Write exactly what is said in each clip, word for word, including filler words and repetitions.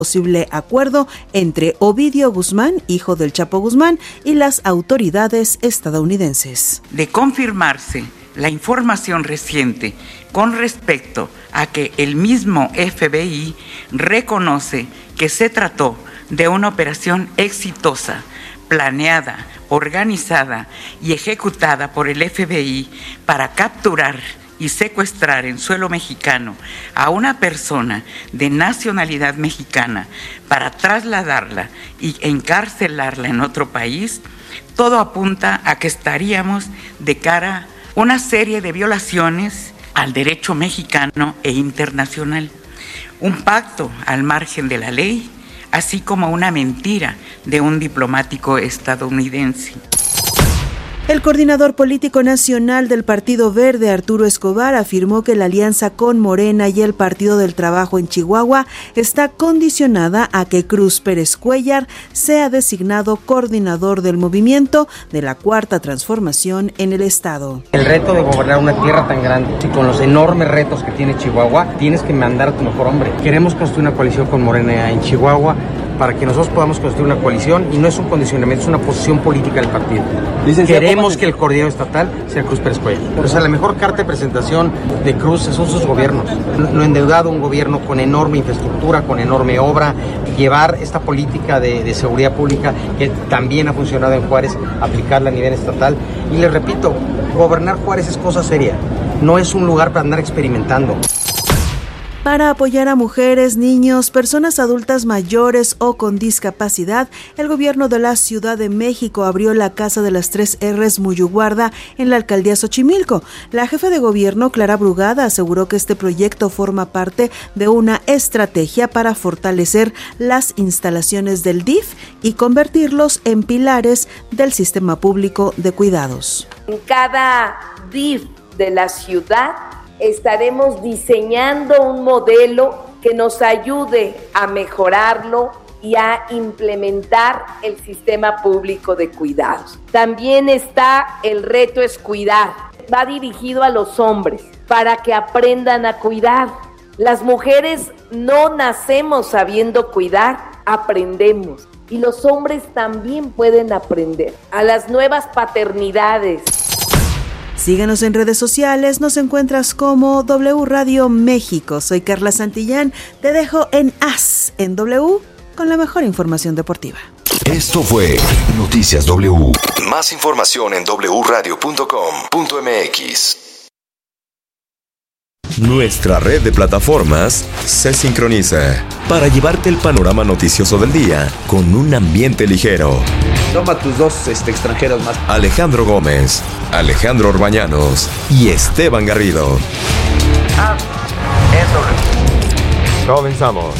posible acuerdo entre Ovidio Guzmán, hijo del Chapo Guzmán, y las autoridades estadounidenses. De confirmarse la información reciente con respecto a que el mismo F B I reconoce que se trató de una operación exitosa, planeada, organizada y ejecutada por el F B I para capturar y secuestrar en suelo mexicano a una persona de nacionalidad mexicana para trasladarla y encarcelarla en otro país, todo apunta a que estaríamos de cara a una serie de violaciones al derecho mexicano e internacional, un pacto al margen de la ley, así como una mentira de un diplomático estadounidense. El coordinador político nacional del Partido Verde, Arturo Escobar, afirmó que la alianza con Morena y el Partido del Trabajo en Chihuahua está condicionada a que Cruz Pérez Cuéllar sea designado coordinador del movimiento de la Cuarta Transformación en el estado. El reto de gobernar una tierra tan grande y con los enormes retos que tiene Chihuahua, tienes que mandar a tu mejor hombre. Queremos construir una coalición con Morena en Chihuahua para que nosotros podamos construir una coalición, y no es un condicionamiento, es una posición política del partido. Queremos que el coordinador estatal sea Cruz Pérez Cuéllar. O sea, la mejor carta de presentación de Cruz son sus gobiernos. Lo endeudado, un gobierno con enorme infraestructura, con enorme obra, llevar esta política de, de seguridad pública que también ha funcionado en Juárez, aplicarla a nivel estatal. Y les repito, gobernar Juárez es cosa seria, no es un lugar para andar experimentando. Para apoyar a mujeres, niños, personas adultas mayores o con discapacidad, el gobierno de la Ciudad de México abrió la Casa de las Tres R's Muyuguarda en la alcaldía Xochimilco. La jefa de gobierno, Clara Brugada, aseguró que este proyecto forma parte de una estrategia para fortalecer las instalaciones del D I F y convertirlos en pilares del sistema público de cuidados. En cada D I F de la ciudad estaremos diseñando un modelo que nos ayude a mejorarlo y a implementar el sistema público de cuidados. También está el reto es cuidar. Va dirigido a los hombres para que aprendan a cuidar. Las mujeres no nacemos sabiendo cuidar, aprendemos. Y los hombres también pueden aprender. A las nuevas paternidades. Síguenos en redes sociales, nos encuentras como W Radio México. Soy Carla Santillán, te dejo en As, en W, con la mejor información deportiva. Esto fue Noticias W. Más información en doble u radio punto com punto m x. Nuestra red de plataformas se sincroniza para llevarte el panorama noticioso del día con un ambiente ligero. Toma tus dos este, extranjeros más. Alejandro Gómez, Alejandro Orbañanos y Esteban Garrido. Ah, eso. Comenzamos.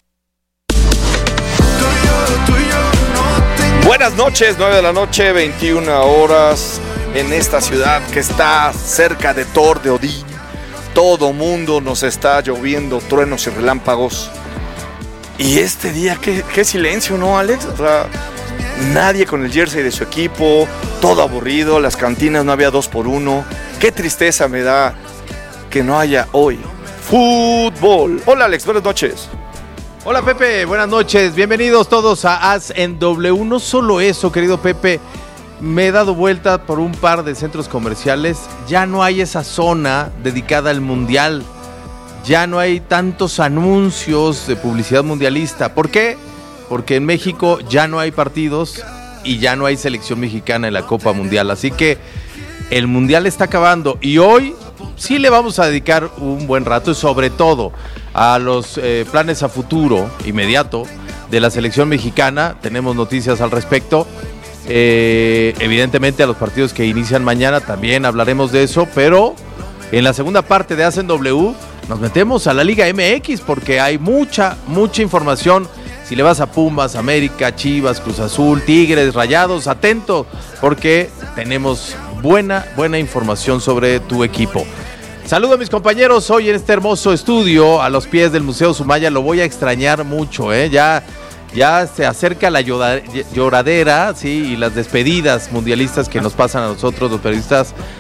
Buenas noches, nueve de la noche, veintiuna horas en esta ciudad que está cerca de Tor de Odín. Todo mundo nos está lloviendo, truenos y relámpagos. Y este día, qué, qué silencio, ¿no, Alex? O sea, nadie con el jersey de su equipo, todo aburrido, las cantinas no había dos por uno. Qué tristeza me da que no haya hoy fútbol. Hola, Alex, buenas noches. Hola, Pepe, buenas noches. Bienvenidos todos a As en W. No solo eso, querido Pepe, me he dado vuelta por un par de centros comerciales. Ya no hay esa zona dedicada al mundial. Ya no hay tantos anuncios de publicidad mundialista. ¿Por qué? Porque en México ya no hay partidos y ya no hay selección mexicana en la Copa Mundial. Así que el mundial está acabando y hoy sí le vamos a dedicar un buen rato, y sobre todo a los eh, planes a futuro inmediato de la selección mexicana. Tenemos noticias al respecto. Eh, evidentemente a los partidos que inician mañana también hablaremos de eso, pero en la segunda parte de Hacen W nos metemos a la Liga M X porque hay mucha, mucha información. Si le vas a Pumas, América, Chivas, Cruz Azul, Tigres, Rayados, atento porque tenemos buena, buena información sobre tu equipo. Saludo a mis compañeros hoy en este hermoso estudio a los pies del Museo Sumaya. Lo voy a extrañar mucho, ¿eh? Ya Ya se acerca la lloradera, sí, y las despedidas mundialistas que nos pasan a nosotros, los periodistas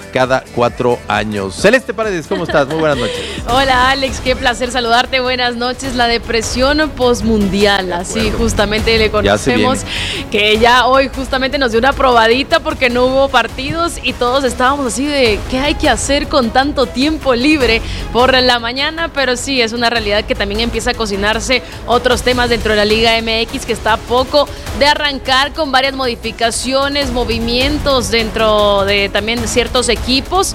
cada cuatro años. Celeste Paredes, ¿cómo estás? Muy buenas noches. Hola Alex, qué placer saludarte, buenas noches. La depresión postmundial, así justamente le conocemos, ya que ya hoy justamente nos dio una probadita porque no hubo partidos y todos estábamos así de ¿qué hay que hacer con tanto tiempo libre por la mañana? Pero sí, es una realidad que también empieza a cocinarse otros temas dentro de la Liga M X, que está a poco de arrancar con varias modificaciones, movimientos dentro de también ciertos equipos equipos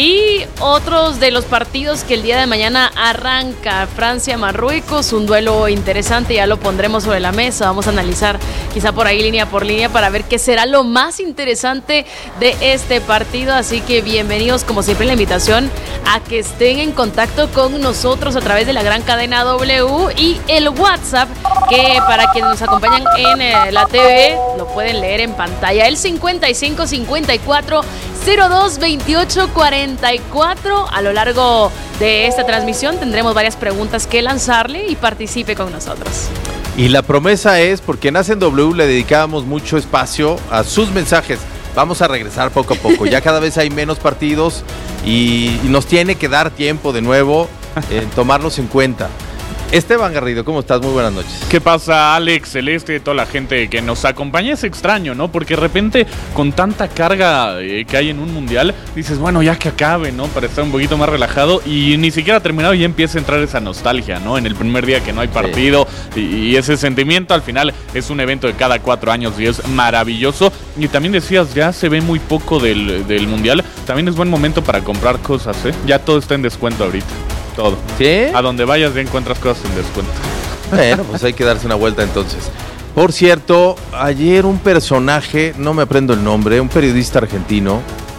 y otros de los partidos que el día de mañana arranca. Francia-Marruecos, un duelo interesante, ya lo pondremos sobre la mesa, vamos a analizar quizá por ahí línea por línea para ver qué será lo más interesante de este partido, así que bienvenidos como siempre la invitación a que estén en contacto con nosotros a través de la gran cadena W y el WhatsApp, que para quienes nos acompañan en eh, la T V lo pueden leer en pantalla, el cincuenta y cinco cincuenta y cuatro cero dos veintiocho cuarenta y cuatro. A lo largo de esta transmisión tendremos varias preguntas que lanzarle y participe con nosotros. Y la promesa es, porque en Hacen W le dedicábamos mucho espacio a sus mensajes. Vamos a regresar poco a poco. Ya cada vez hay menos partidos y, y nos tiene que dar tiempo de nuevo en tomarlos en cuenta. Esteban Garrido, ¿cómo estás? Muy buenas noches. ¿Qué pasa, Alex, Celeste, toda la gente que nos acompaña? Es extraño, ¿no? Porque de repente, con tanta carga eh, que hay en un mundial, dices, bueno, ya que acabe, ¿no? Para estar un poquito más relajado y ni siquiera ha terminado y ya empieza a entrar esa nostalgia, ¿no? En el primer día que no hay partido sí. y, y ese sentimiento al final es un evento de cada cuatro años y es maravilloso. Y también decías, ya se ve muy poco del, del mundial. También es buen momento para comprar cosas, ¿eh? Ya todo está en descuento ahorita. Todo. ¿Sí? A donde vayas ya encuentras cosas en descuento. Bueno, pues hay que darse una vuelta entonces. Por cierto, ayer un personaje, no me aprendo el nombre, un periodista argentino,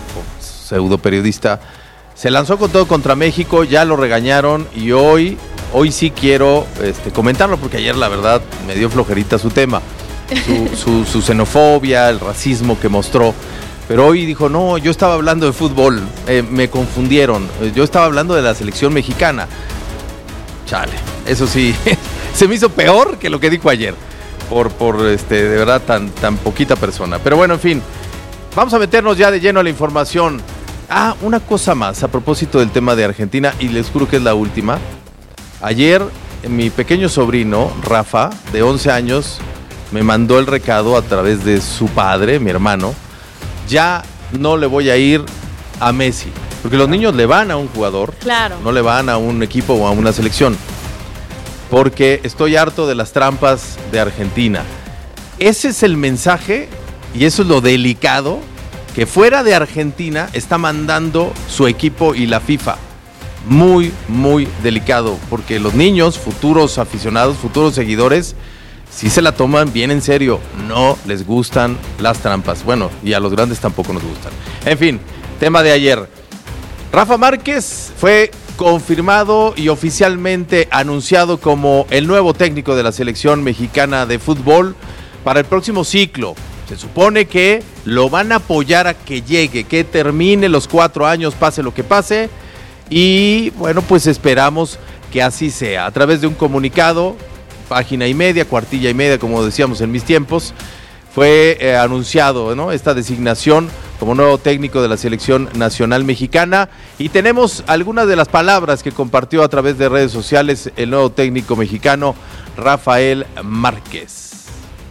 pseudo periodista, se lanzó con todo contra México, ya lo regañaron y hoy, hoy sí quiero este, comentarlo porque ayer la verdad me dio flojerita su tema, su, su, su xenofobia, el racismo que mostró. Pero hoy dijo, no, yo estaba hablando de fútbol, eh, me confundieron, yo estaba hablando de la selección mexicana. Chale, eso sí, se me hizo peor que lo que dijo ayer, por, por este, de verdad, tan, tan poquita persona. Pero bueno, en fin, vamos a meternos ya de lleno a la información. Ah, una cosa más, a propósito del tema de Argentina, y les juro que es la última. Ayer, mi pequeño sobrino, Rafa, de once años, me mandó el recado a través de su padre, mi hermano. Ya no le voy a ir a Messi, porque los niños le van a un jugador, claro. no le van a un equipo o a una selección, porque estoy harto de las trampas de Argentina. Ese es el mensaje y eso es lo delicado que fuera de Argentina está mandando su equipo y la FIFA. Muy, muy delicado, porque los niños, futuros aficionados, futuros seguidores, si se la toman bien en serio, no les gustan las trampas. Bueno, y a los grandes tampoco nos gustan. En fin, tema de ayer. Rafa Márquez fue confirmado y oficialmente anunciado como el nuevo técnico de la selección mexicana de fútbol para el próximo ciclo. Se supone que lo van a apoyar a que llegue, que termine los cuatro años, pase lo que pase. Y bueno, pues esperamos que así sea. A través de un comunicado, página y media, cuartilla y media, como decíamos en mis tiempos, fue eh, anunciado, ¿no?, esta designación como nuevo técnico de la selección nacional mexicana, y tenemos algunas de las palabras que compartió a través de redes sociales el nuevo técnico mexicano, Rafael Márquez.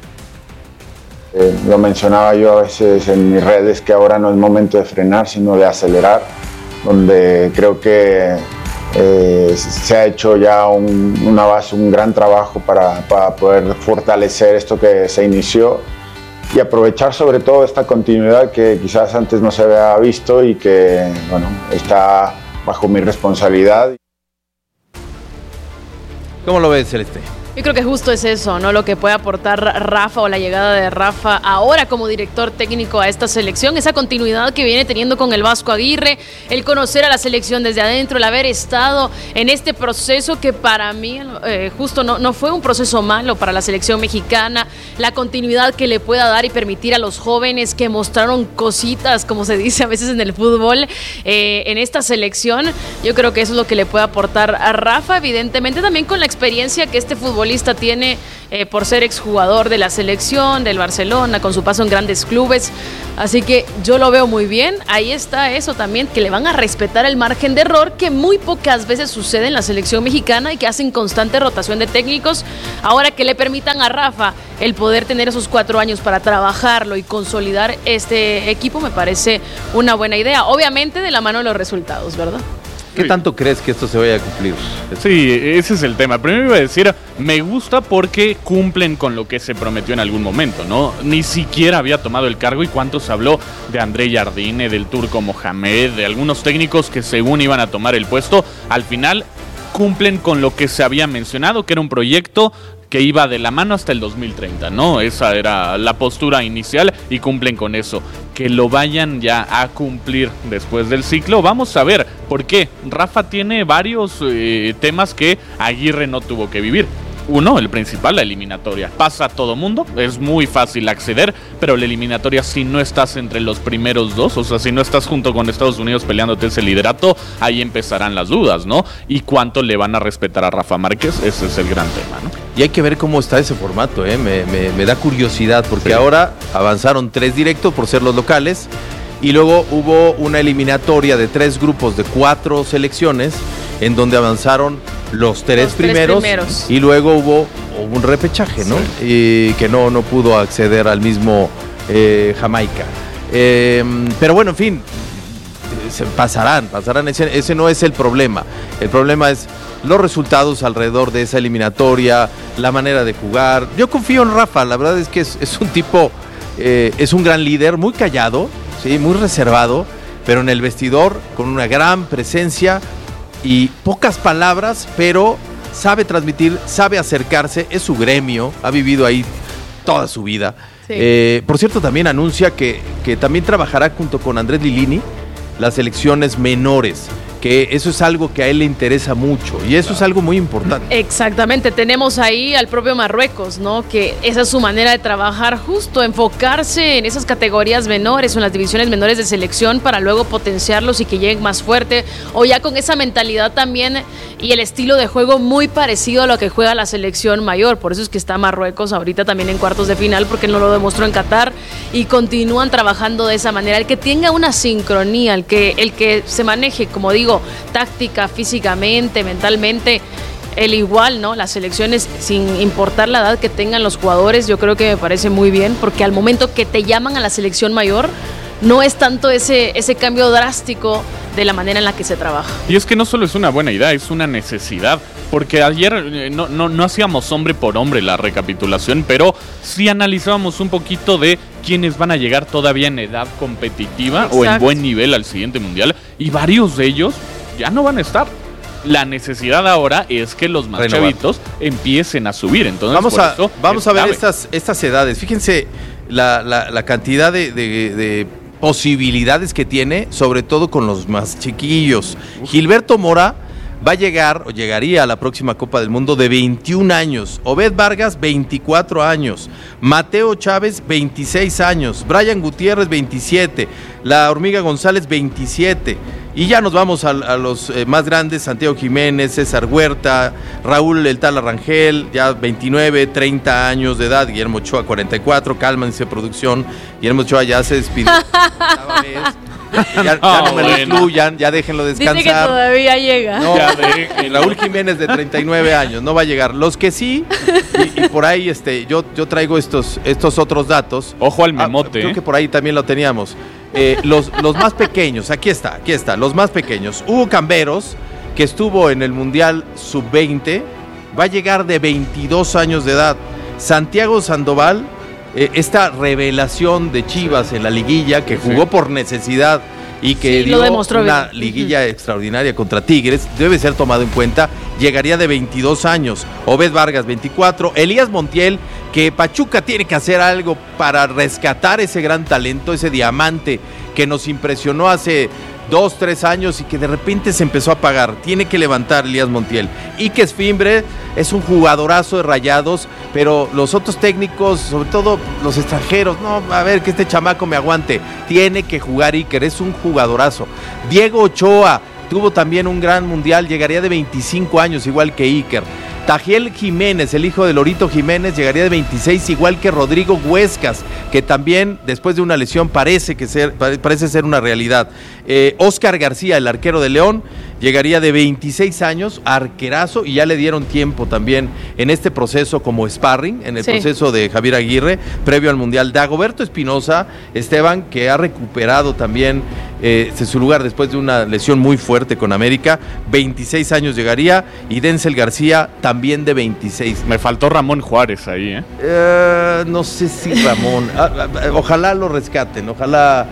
Eh, lo mencionaba yo a veces en mis redes que ahora no es momento de frenar, sino de acelerar, donde creo que Eh, se ha hecho ya un, una base, un gran trabajo para, para poder fortalecer esto que se inició y aprovechar sobre todo esta continuidad que quizás antes no se había visto y que, bueno, está bajo mi responsabilidad. ¿Cómo lo ves, Celeste? Yo creo que justo es eso, ¿no? Lo que puede aportar Rafa o la llegada de Rafa ahora como director técnico a esta selección, esa continuidad que viene teniendo con el Vasco Aguirre, el conocer a la selección desde adentro, el haber estado en este proceso que para mí eh, justo no, no fue un proceso malo para la selección mexicana, la continuidad que le pueda dar y permitir a los jóvenes que mostraron cositas, como se dice a veces en el fútbol, eh, en esta selección. Yo creo que eso es lo que le puede aportar a Rafa, evidentemente también con la experiencia que este fútbol futbolista tiene eh, por ser exjugador de la selección, del Barcelona, con su paso en grandes clubes. Así que yo lo veo muy bien. Ahí está eso también, que le van a respetar el margen de error que muy pocas veces sucede en la selección mexicana y que hacen constante rotación de técnicos. Ahora que le permitan a Rafa el poder tener esos cuatro años para trabajarlo y consolidar este equipo me parece una buena idea. Obviamente de la mano de los resultados, ¿verdad? ¿Qué tanto crees que esto se vaya a cumplir? Sí, ese es el tema. Primero iba a decir, me gusta porque cumplen con lo que se prometió en algún momento, ¿no? Ni siquiera había tomado el cargo y cuánto se habló de André Jardine, del turco Mohamed, de algunos técnicos que según iban a tomar el puesto. Al final cumplen con lo que se había mencionado, que era un proyecto que iba de la mano hasta el dos mil treinta, ¿no? Esa era la postura inicial y cumplen con eso. Que lo vayan ya a cumplir después del ciclo. Vamos a ver por qué. Rafa tiene varios eh, temas que Aguirre no tuvo que vivir. Uno, el principal, la eliminatoria. Pasa a todo mundo, es muy fácil acceder, pero la eliminatoria, si no estás entre los primeros dos, o sea, si no estás junto con Estados Unidos peleándote ese liderato, ahí empezarán las dudas, ¿no? Y cuánto le van a respetar a Rafa Márquez, ese es el gran tema, ¿no? Y hay que ver cómo está ese formato, ¿eh? me, me, me da curiosidad, porque sí. Ahora avanzaron tres directos por ser los locales, y luego hubo una eliminatoria de tres grupos de cuatro selecciones, en donde avanzaron los tres, los primeros, tres primeros, y luego hubo un repechaje, ¿no? Sí. Y que no, no pudo acceder al mismo eh, Jamaica. Eh, pero bueno, en fin, se pasarán, pasarán. Ese, ese no es el problema. El problema es los resultados alrededor de esa eliminatoria, la manera de jugar. Yo confío en Rafa, la verdad es que es, es un tipo, eh, es un gran líder, muy callado, sí, muy reservado, pero en el vestidor con una gran presencia y pocas palabras, pero sabe transmitir, sabe acercarse, es su gremio, ha vivido ahí toda su vida. Sí. Eh, por cierto, también anuncia que, que también trabajará junto con Andrés Lilini las selecciones menores, que eso es algo que a él le interesa mucho y eso claro. es algo muy importante. Exactamente, tenemos ahí al propio Marruecos, ¿no? Que esa es su manera de trabajar, justo enfocarse en esas categorías menores o en las divisiones menores de selección para luego potenciarlos y que lleguen más fuerte, o ya con esa mentalidad también y el estilo de juego muy parecido a lo que juega la selección mayor. Por eso es que está Marruecos ahorita también en cuartos de final, porque no lo demostró en Qatar y continúan trabajando de esa manera. El que tenga una sincronía, el que, el que se maneje, como digo, táctica, físicamente, mentalmente, el igual, ¿no? Las selecciones, sin importar la edad que tengan los jugadores, yo creo que me parece muy bien, porque al momento que te llaman a la selección mayor, no es tanto ese, ese cambio drástico de la manera en la que se trabaja. Y es que no solo es una buena idea, es una necesidad, porque ayer eh, no, no, no hacíamos hombre por hombre la recapitulación, pero sí analizábamos un poquito de quiénes van a llegar todavía en edad competitiva. Exacto. O en buen nivel al siguiente mundial, y varios de ellos ya no van a estar. La necesidad ahora es que los más Renovar. chavitos empiecen a subir. Entonces, vamos por a, eso vamos a ver estas, estas edades. Fíjense la, la, la cantidad de, de, de posibilidades que tiene, sobre todo con los más chiquillos. Uf. Gilberto Mora va a llegar, o llegaría a la próxima Copa del Mundo de veintiún años. Obed Vargas, veinticuatro años. Mateo Chávez, veintiséis años. Brian Gutiérrez, veintisiete. La Hormiga González, veintisiete. Y ya nos vamos a, a los eh, más grandes: Santiago Jiménez, César Huerta, Raúl El Tala Rangel, ya veintinueve, treinta años de edad. Guillermo Ochoa, cuarenta y cuatro. Cálmense, producción. Guillermo Ochoa ya se despidió. Ya, ya no, no me bueno. lo excluyan, ya déjenlo descansar. Dice que todavía llega. No, Raúl Jiménez, de treinta y nueve años, no va a llegar. Los que sí, y, y por ahí este, yo, yo traigo estos, estos otros datos. Ojo al memote. Ah, creo eh. que por ahí también lo teníamos. Eh, los, los más pequeños, aquí está, aquí está, los más pequeños. Hugo Camberos, que estuvo en el Mundial sub veinte, va a llegar de veintidós años de edad. Santiago Sandoval, Eh, esta revelación de Chivas en la liguilla, que jugó sí. por necesidad y que sí, dio una bien. liguilla uh-huh. extraordinaria contra Tigres, debe ser tomado en cuenta, llegaría de veintidós años. Obed Vargas, veinticuatro. Elías Montiel, que Pachuca tiene que hacer algo para rescatar ese gran talento, ese diamante que nos impresionó hace dos, tres años y que de repente se empezó a apagar. Tiene que levantar Elías Montiel. Iques Fimbre es un jugadorazo de Rayados, pero los otros técnicos, sobre todo los extranjeros, no, a ver, que este chamaco me aguante. Tiene que jugar Iker, es un jugadorazo. Diego Ochoa tuvo también un gran mundial, llegaría de veinticinco años, igual que Iker. Tajiel Jiménez, el hijo de Lorito Jiménez, llegaría de veintiséis, igual que Rodrigo Huescas, que también después de una lesión parece, que ser, parece ser una realidad. Eh, Oscar García, el arquero de León, llegaría de veintiséis años, arquerazo, y ya le dieron tiempo también en este proceso como sparring, en el sí. proceso de Javier Aguirre, previo al Mundial. Dagoberto Espinosa, Esteban, que ha recuperado también eh, su lugar después de una lesión muy fuerte con América, veintiséis años llegaría, y Denzel García también de veintiséis. Me faltó Ramón Juárez ahí, ¿eh? eh no sé si Ramón, ojalá lo rescaten, ojalá...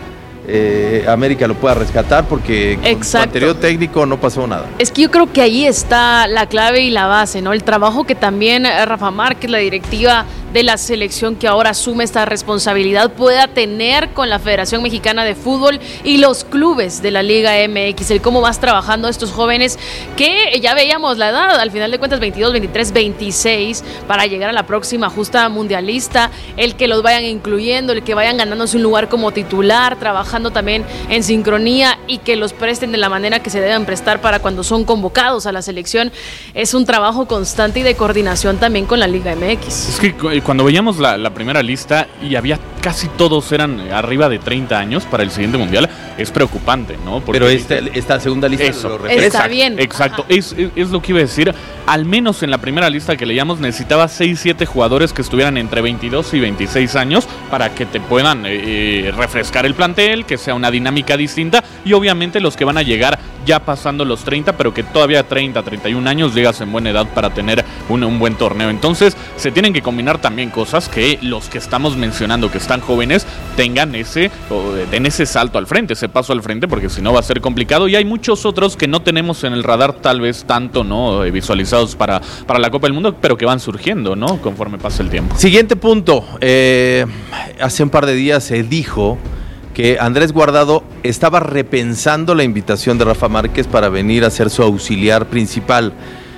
Eh, América lo pueda rescatar, porque con su anterior técnico no pasó nada. Es que yo creo que ahí está la clave y la base, ¿no? El trabajo que también Rafa Márquez, la directiva de la selección que ahora asume esta responsabilidad, pueda tener con la Federación Mexicana de Fútbol y los clubes de la Liga M X, el cómo vas trabajando a estos jóvenes que ya veíamos la edad, al final de cuentas veintidós, veintitrés, veintiséis, para llegar a la próxima justa mundialista, el que los vayan incluyendo, el que vayan ganándose un lugar como titular, trabajando también en sincronía y que los presten de la manera que se deben prestar para cuando son convocados a la selección. Es un trabajo constante y de coordinación también con la Liga M X. Es que cuando veíamos la, la primera lista y había casi todos eran arriba de treinta años para el siguiente mundial, es preocupante, ¿no? Porque pero esta, esta segunda lista eso, lo refleja. Está bien. Exacto, es, es, es lo que iba a decir. Al menos en la primera lista que leíamos necesitaba seis, siete jugadores que estuvieran entre veintidós y veintiséis años para que te puedan eh, refrescar el plantel, que sea una dinámica distinta, y obviamente los que van a llegar ya pasando los treinta, pero que todavía treinta, treinta y un años llegas en buena edad para tener un, un buen torneo. Entonces se tienen que combinar también cosas que los que estamos mencionando que están jóvenes tengan ese, den ese salto al frente, ese paso al frente, porque si no va a ser complicado, y hay muchos otros que no tenemos en el radar tal vez tanto, ¿no? Visualizados para, para la Copa del Mundo, pero que van surgiendo, ¿no? Conforme pasa el tiempo. Siguiente punto, eh, hace un par de días se dijo que Andrés Guardado estaba repensando la invitación de Rafa Márquez para venir a ser su auxiliar principal.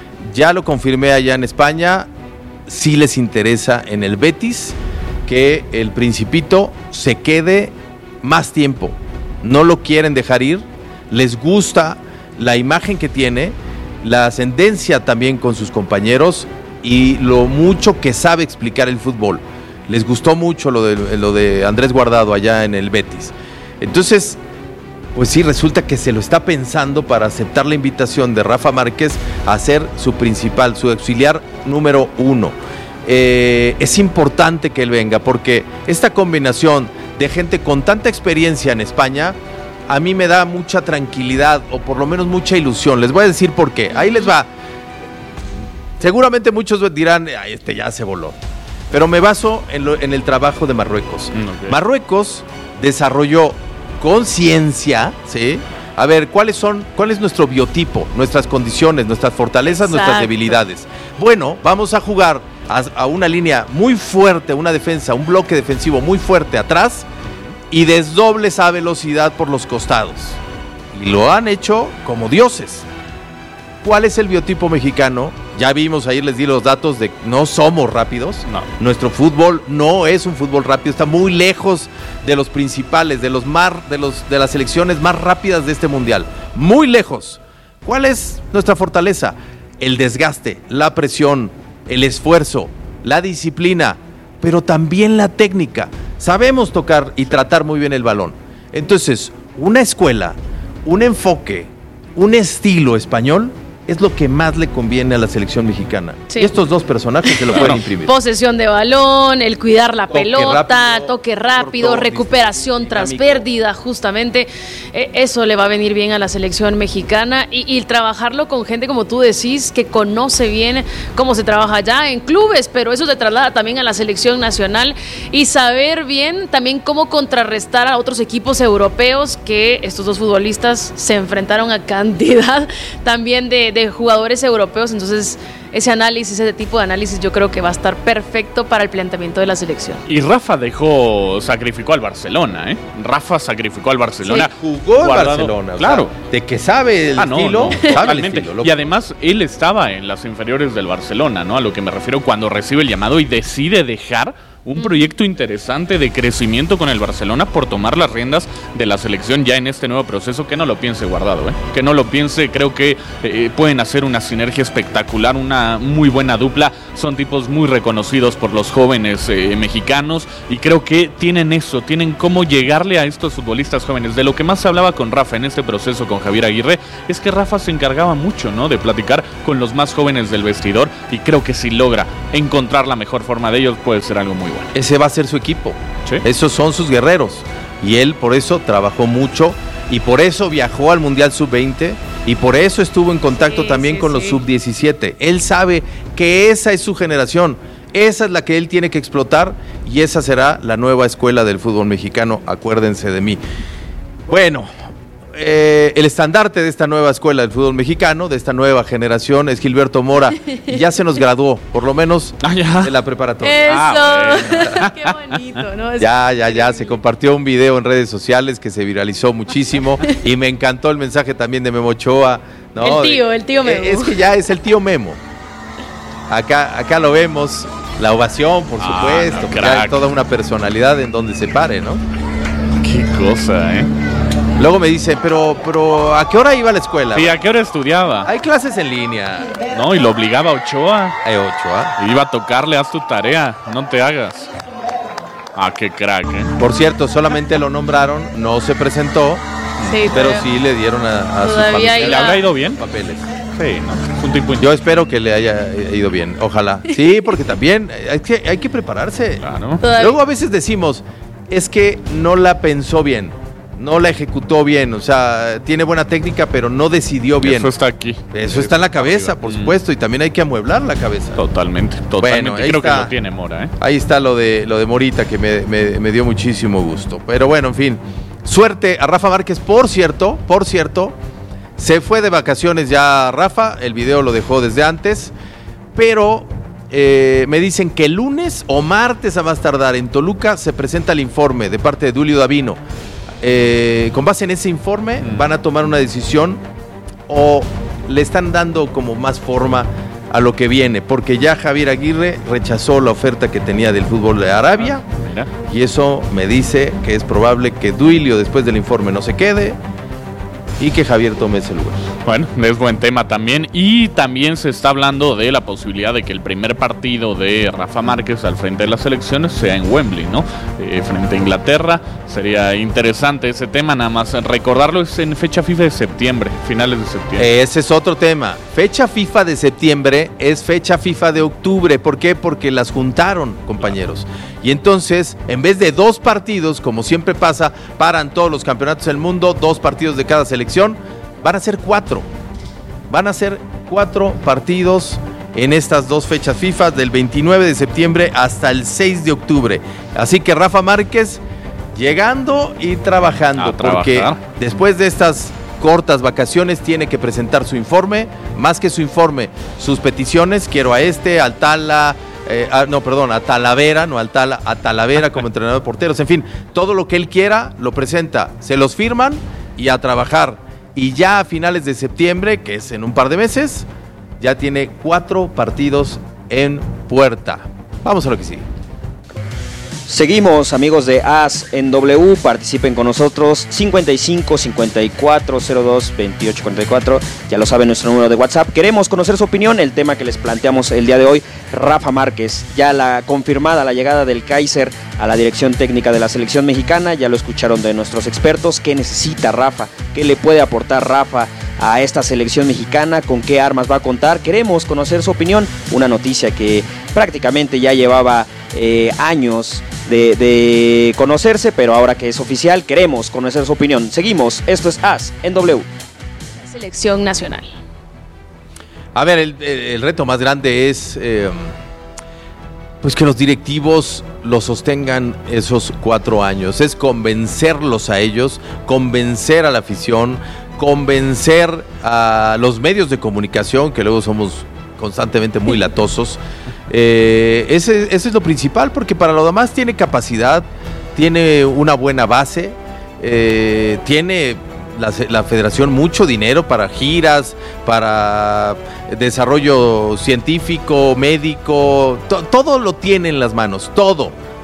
Ya lo confirmé allá en España, sí les interesa en el Betis que el Principito se quede más tiempo. No lo quieren dejar ir, les gusta la imagen que tiene, la ascendencia también con sus compañeros y lo mucho que sabe explicar el fútbol. Les gustó mucho lo de, lo de Andrés Guardado allá en el Betis. Entonces, pues sí, resulta que se lo está pensando para aceptar la invitación de Rafa Márquez a ser su principal, su auxiliar número uno. Eh, es importante que él venga porque esta combinación de gente con tanta experiencia en España a mí me da mucha tranquilidad o por lo menos mucha ilusión. Les voy a decir por qué. Ahí les va. Seguramente muchos dirán, ay, este ya se voló. Pero me baso en, lo, en el trabajo de Marruecos. Okay. Marruecos desarrolló con ciencia, ¿sí? A ver, ¿cuáles son, cuál es nuestro biotipo, nuestras condiciones, nuestras fortalezas, Exacto. nuestras debilidades? Bueno, vamos a jugar a, a una línea muy fuerte, una defensa, un bloque defensivo muy fuerte atrás y desdoble esa velocidad por los costados. Y lo han hecho como dioses. ¿Cuál es el biotipo mexicano? Ya vimos, ayer les di los datos de no somos rápidos. No. Nuestro fútbol no es un fútbol rápido, está muy lejos de los principales, de los más, de los de las selecciones más rápidas de este mundial. Muy lejos. ¿Cuál es nuestra fortaleza? El desgaste, la presión, el esfuerzo, la disciplina, pero también la técnica. Sabemos tocar y tratar muy bien el balón. Entonces, una escuela, un enfoque, un estilo español es lo que más le conviene a la selección mexicana. Sí. Y estos dos personajes se lo pueden imprimir. Posesión de balón, el cuidar la toque pelota, rápido, toque rápido, corto, recuperación tras dinámico. Pérdida, justamente. Eh, eso le va a venir bien a la selección mexicana y, y trabajarlo con gente, como tú decís, que conoce bien cómo se trabaja allá en clubes, pero eso se traslada también a la selección nacional y saber bien también cómo contrarrestar a otros equipos europeos que estos dos futbolistas se enfrentaron a cantidad también de de jugadores europeos, entonces ese análisis, ese tipo de análisis yo creo que va a estar perfecto para el planteamiento de la selección. Y Rafa dejó, sacrificó al Barcelona, ¿eh? Rafa sacrificó al Barcelona. Sí, jugó al Barcelona. Claro. O sea, de que sabe el ah, no, estilo. No, sabe el estilo, y además él estaba en las inferiores del Barcelona, ¿no? A lo que me refiero cuando recibe el llamado y decide dejar un proyecto interesante de crecimiento con el Barcelona por tomar las riendas de la selección ya en este nuevo proceso. Que no lo piense Guardado, ¿eh? que no lo piense, creo que eh, pueden hacer una sinergia espectacular, una muy buena dupla, son tipos muy reconocidos por los jóvenes eh, mexicanos y creo que tienen eso, tienen cómo llegarle a estos futbolistas jóvenes. De lo que más se hablaba con Rafa en este proceso con Javier Aguirre es que Rafa se encargaba mucho, ¿no?, de platicar con los más jóvenes del vestidor y creo que si logra encontrar la mejor forma de ellos puede ser algo muy bueno. Ese va a ser su equipo, ¿sí? Esos son sus guerreros y él por eso trabajó mucho y por eso viajó al Mundial sub veinte y por eso estuvo en contacto sí, también sí, con sí. los sub diecisiete. Él sabe que esa es su generación, esa es la que él tiene que explotar y esa será la nueva escuela del fútbol mexicano, acuérdense de mí. Bueno, eh, el estandarte de esta nueva escuela del fútbol mexicano, de esta nueva generación, es Gilberto Mora y ya se nos graduó, por lo menos ah, de la preparatoria. Eso, ah, bueno. Qué bonito, ¿no? Es ya, ya, ya, se compartió un video en redes sociales que se viralizó muchísimo y me encantó el mensaje también de Memo Ochoa. ¿no? El tío, el tío Memo. Es que ya es el tío Memo. Acá, acá lo vemos, la ovación, por supuesto, ah, no, ya hay toda una personalidad en donde se pare, ¿no? Qué cosa, ¿eh? Luego me dice, pero, pero ¿a qué hora iba a la escuela? Sí, ¿a qué hora estudiaba? Hay clases en línea. No, y lo obligaba a Ochoa. Eh, Ochoa. Iba a tocarle, haz tu tarea, no te hagas. Ah, qué crack, ¿eh? Por cierto, solamente lo nombraron, no se presentó, sí, pero, pero sí le dieron a, a sus papeles. ¿Le habrá ido bien? Papeles. Sí, no, un tipo. Yo espero que le haya ido bien, ojalá. Sí, porque también hay que, hay que prepararse. Claro. Luego a veces decimos, es que no la pensó bien, no la ejecutó bien, o sea, tiene buena técnica, pero no decidió bien. Eso está aquí. Eso está en la cabeza, por supuesto, y también hay que amueblar la cabeza. Totalmente, totalmente. Bueno, creo está, que lo tiene Mora, ¿eh? Ahí está lo de, lo de Morita, que me, me, me dio muchísimo gusto. Pero bueno, en fin, suerte a Rafa Márquez, por cierto, por cierto, se fue de vacaciones ya Rafa, el video lo dejó desde antes, pero eh, me dicen que el lunes o martes a más tardar en Toluca se presenta el informe de parte de Dulio Davino. Eh, con base en ese informe mm. van a tomar una decisión o le están dando como más forma a lo que viene, porque ya Javier Aguirre rechazó la oferta que tenía del fútbol de Arabia ah, y eso me dice que es probable que Duilio después del informe no se quede y que Javier tome ese lugar. Bueno, es buen tema también. Y también se está hablando de la posibilidad de que el primer partido de Rafa Márquez al frente de las selecciones sea en Wembley, ¿no? Eh, frente a Inglaterra. Sería interesante ese tema, nada más recordarlo, es en fecha FIFA de septiembre, finales de septiembre. Ese es otro tema. Fecha FIFA de septiembre es fecha FIFA de octubre. ¿Por qué? Porque las juntaron, compañeros. Y entonces, en vez de dos partidos, como siempre pasa, paran todos los campeonatos del mundo, dos partidos de cada selección, van a ser cuatro. Van a ser cuatro partidos en estas dos fechas FIFA, del veintinueve de septiembre hasta el seis de octubre. Así que Rafa Márquez llegando y trabajando, a porque trabajar. Después de estas cortas vacaciones tiene que presentar su informe, más que su informe, sus peticiones. Quiero a este, al Tala, eh, a, no, perdón, a Talavera, no al Tala, a Talavera como entrenador de porteros. En fin, todo lo que él quiera lo presenta, se los firman y a trabajar. Y ya a finales de septiembre, que es en un par de meses, ya tiene cuatro partidos en puerta. Vamos a lo que sigue. Seguimos, amigos de As en W, participen con nosotros, cincuenta y cinco, cincuenta y cuatro, cero dos, veintiocho, cuarenta y cuatro, ya lo saben, nuestro número de WhatsApp. Queremos conocer su opinión, el tema que les planteamos el día de hoy, Rafa Márquez, ya la confirmada la llegada del Kaiser a la dirección técnica de la selección mexicana, ya lo escucharon de nuestros expertos. ¿Qué necesita Rafa? ¿Qué le puede aportar Rafa a esta selección mexicana? ¿Con qué armas va a contar? Queremos conocer su opinión, una noticia que prácticamente ya llevaba eh, años De, de conocerse, pero ahora que es oficial queremos conocer su opinión. Seguimos, esto es As en W. La selección nacional. A ver, el, el, el reto más grande es eh, pues que los directivos lo sostengan esos cuatro años, es convencerlos a ellos, convencer a la afición, convencer a los medios de comunicación, que luego somos constantemente muy latosos. Eh, ese, ese es lo principal, porque para lo demás tiene capacidad, tiene una buena base, eh, tiene la, la federación mucho dinero para giras, para desarrollo científico, médico, to, todo lo tiene en las manos, todo,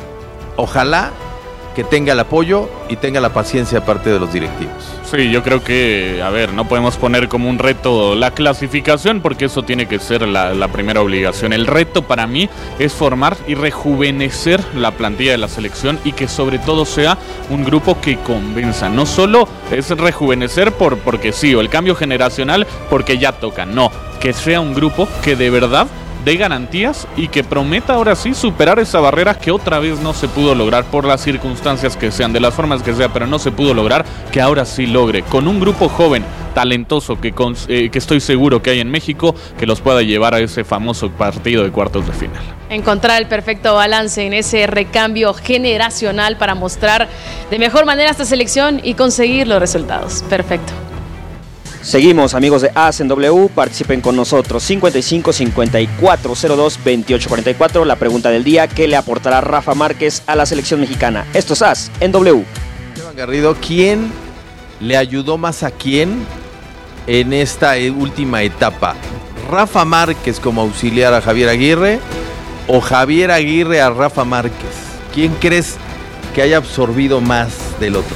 ojalá que tenga el apoyo y tenga la paciencia aparte de los directivos. Sí, yo creo que, a ver, no podemos poner como un reto la clasificación porque eso tiene que ser la, la primera obligación. El reto para mí es formar y rejuvenecer la plantilla de la selección y que sobre todo sea un grupo que convenza. No solo es rejuvenecer por, porque sí, o el cambio generacional porque ya toca, no, que sea un grupo que de verdad de garantías y que prometa ahora sí superar esa barrera que otra vez no se pudo lograr por las circunstancias que sean, de las formas que sea, pero no se pudo lograr, que ahora sí logre, con un grupo joven, talentoso, que, con, eh, que estoy seguro que hay en México, que los pueda llevar a ese famoso partido de cuartos de final. Encontrar el perfecto balance en ese recambio generacional para mostrar de mejor manera esta selección y conseguir los resultados. Perfecto. Seguimos, amigos de A S en W, participen con nosotros, cincuenta y cinco, cincuenta y cuatro, cero dos, veintiocho cuarenta y cuatro. La pregunta del día: ¿qué le aportará Rafa Márquez a la selección mexicana? Esto es A S en W. Esteban Garrido, ¿quién le ayudó más a quién en esta última etapa? ¿Rafa Márquez como auxiliar a Javier Aguirre o Javier Aguirre a Rafa Márquez? ¿Quién crees que haya absorbido más del otro?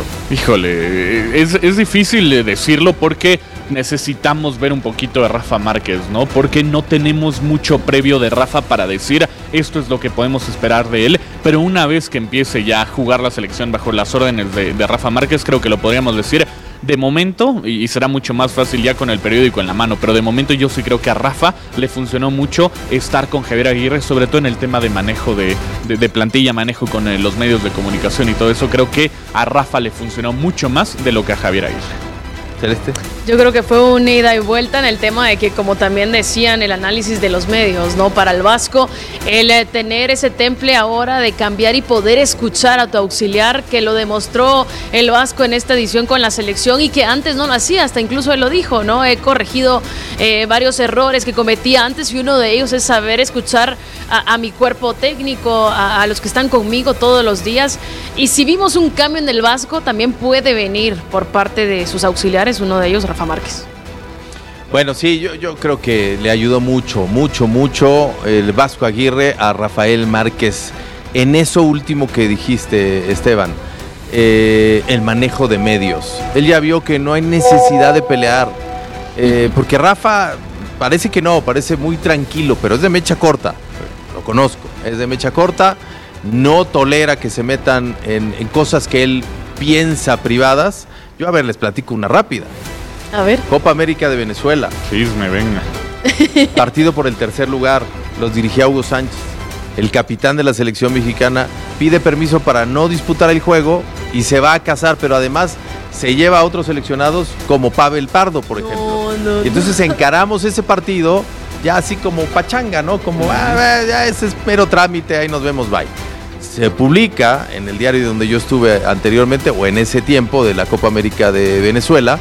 Híjole, es, es difícil decirlo porque necesitamos ver un poquito de Rafa Márquez, ¿no? Porque no tenemos mucho previo de Rafa para decir esto es lo que podemos esperar de él, pero una vez que empiece ya a jugar la selección bajo las órdenes de, de Rafa Márquez, creo que lo podríamos decir de momento, y será mucho más fácil ya con el periódico en la mano, pero de momento yo sí creo que a Rafa le funcionó mucho estar con Javier Aguirre, sobre todo en el tema de manejo de, de, de plantilla, manejo con eh, los medios de comunicación y todo eso. Creo que a Rafa le funcionó mucho más de lo que a Javier Aguirre. Celeste. Yo creo que fue una ida y vuelta en el tema de que, como también decían, el análisis de los medios, ¿no? Para el Vasco, el eh, tener ese temple ahora de cambiar y poder escuchar a tu auxiliar, que lo demostró el Vasco en esta edición con la selección y que antes no lo hacía, hasta incluso él lo dijo, ¿no? He corregido eh, varios errores que cometía antes y uno de ellos es saber escuchar a, a mi cuerpo técnico, a, a los que están conmigo todos los días. Y si vimos un cambio en el Vasco, también puede venir por parte de sus auxiliares, uno de ellos, Rafa Márquez. Bueno, sí, yo, yo creo que le ayudó mucho, mucho, mucho el Vasco Aguirre a Rafael Márquez en eso último que dijiste, Esteban, eh, el manejo de medios. Él ya vio que no hay necesidad de pelear, eh, porque Rafa parece que no, parece muy tranquilo, pero es de mecha corta, lo conozco, es de mecha corta, no tolera que se metan en, en cosas que él piensa privadas. Yo, a ver, les platico una rápida. A ver. Copa América de Venezuela. Chisme, venga. Partido por el tercer lugar. Los dirigía Hugo Sánchez. El capitán de la selección mexicana pide permiso para no disputar el juego y se va a casar, pero además se lleva a otros seleccionados como Pavel Pardo, por ejemplo. No, no, y entonces no. encaramos ese partido ya así como pachanga, ¿no? Como, ah, ya ese es mero trámite, ahí nos vemos, bye. Se publica en el diario donde yo estuve anteriormente, o en ese tiempo de la Copa América de Venezuela,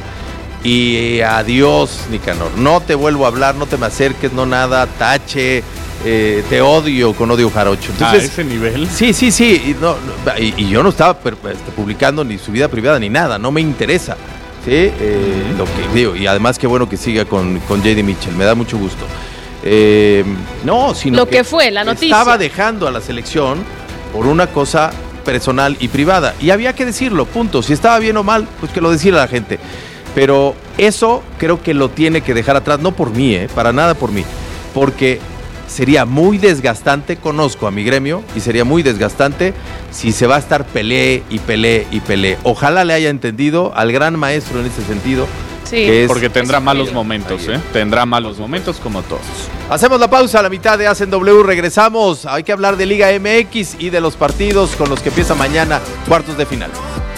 y adiós, Nicanor, no te vuelvo a hablar, no te me acerques, no nada, tache, eh, te odio con odio jarocho. Entonces, ¿a ese nivel? Sí, sí, sí, y, no, y, y yo no estaba este, publicando ni su vida privada ni nada, no me interesa, ¿sí? Eh, uh-huh. Lo que digo, y además qué bueno que siga con, con J D Mitchell, me da mucho gusto. Eh, no, sino lo que, que fue la noticia. Estaba dejando a la selección por una cosa personal y privada. Y había que decirlo, punto. Si estaba bien o mal, pues que lo decidiera la gente. Pero eso creo que lo tiene que dejar atrás, no por mí, ¿eh? Para nada por mí. Porque sería muy desgastante, conozco a mi gremio, y sería muy desgastante si se va a estar peleé y peleé y peleé. Ojalá le haya entendido al gran maestro en ese sentido. Sí, que es, porque tendrá malos momentos, ¿eh? Tendrá malos momentos como todos. Hacemos la pausa a la mitad de A S en W, regresamos. Hay que hablar de Liga M X y de los partidos con los que empieza mañana cuartos de final.